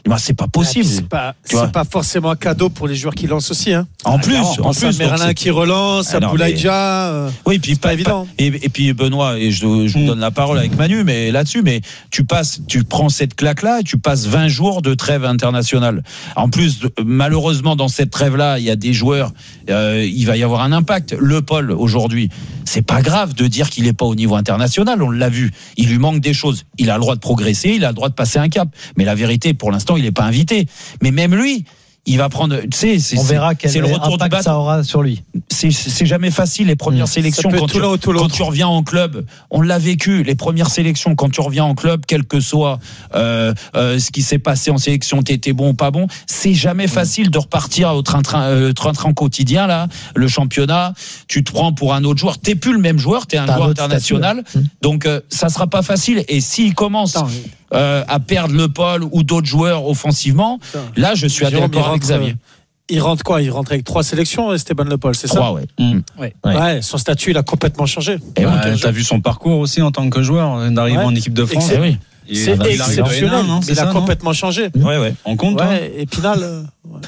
Ben, c'est pas possible. C'est pas forcément un cadeau pour les joueurs qui lancent aussi. Hein. En plus, Merlin qui relance, Aboulaïdja. Oui, puis pas évident. Et puis Benoît, et je vous donne la parole avec Manu, mais là-dessus, mais tu prends cette claque-là et tu passes 20 jours de trêve internationale. En plus, malheureusement, dans cette trêve-là, il y a des joueurs, il va y avoir un impact. Le Paul, aujourd'hui, c'est pas grave de dire qu'il est pas au niveau international, on l'a vu. Il lui manque des choses. Il a le droit de progresser, il a le droit de passer un cap. Mais la vérité, pour l'instant, il n'est pas invité. Mais même lui, il va prendre. Tu sais, on verra quel impact ça aura sur lui. C'est jamais facile les premières sélections quand tu reviens en club. On l'a vécu les premières sélections quand tu reviens en club, quel que soit ce qui s'est passé en sélection, t'étais bon ou pas bon. C'est jamais facile de repartir au train-train quotidien là. Le championnat, tu te prends pour un autre joueur. T'es plus le même joueur, t'es un joueur international. Donc ça sera pas facile. Et s'il commence à perdre le Paul ou d'autres joueurs offensivement, là je suis d'accord avec Xavier. Il rentre quoi ? Il rentre avec 3 sélections, Esteban Le Paul, c'est ça ? 3, ouais. Son statut, il a complètement changé. Et t'as vu son parcours aussi en tant que joueur d'arriver en équipe de France. C'est exceptionnel, il a complètement changé. On compte. Et Pinal.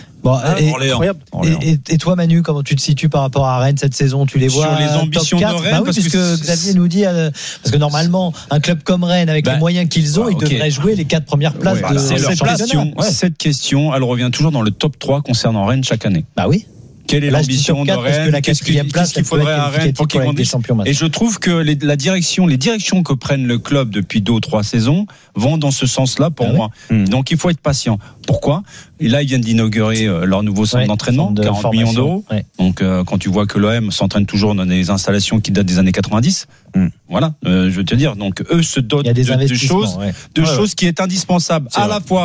Et toi, Manu, comment tu te situes par rapport à Rennes cette saison ? Tu les vois sur les ambitions top 4 de Rennes, parce que Xavier nous dit parce que normalement, un club comme Rennes, avec les moyens qu'ils ont, ils devraient jouer les 4 premières places de championnat. Cette question, elle revient toujours dans le top 3 concernant Rennes chaque année. Bah oui. Quelle est l'ambition de Rennes ? Qu'est-ce qu'il faudrait à Rennes pour qu'ils grandissent ? Et je trouve que les directions que prennent le club depuis 2 ou 3 saisons vont dans ce sens-là pour moi. Donc il faut être patient. Pourquoi ? Et là, ils viennent d'inaugurer leur nouveau centre d'entraînement, 40 millions d'euros. Donc quand tu vois que l'OM s'entraîne toujours dans des installations qui datent des années 90, voilà, je veux te dire. Donc eux se dotent de choses qui est indispensable à la fois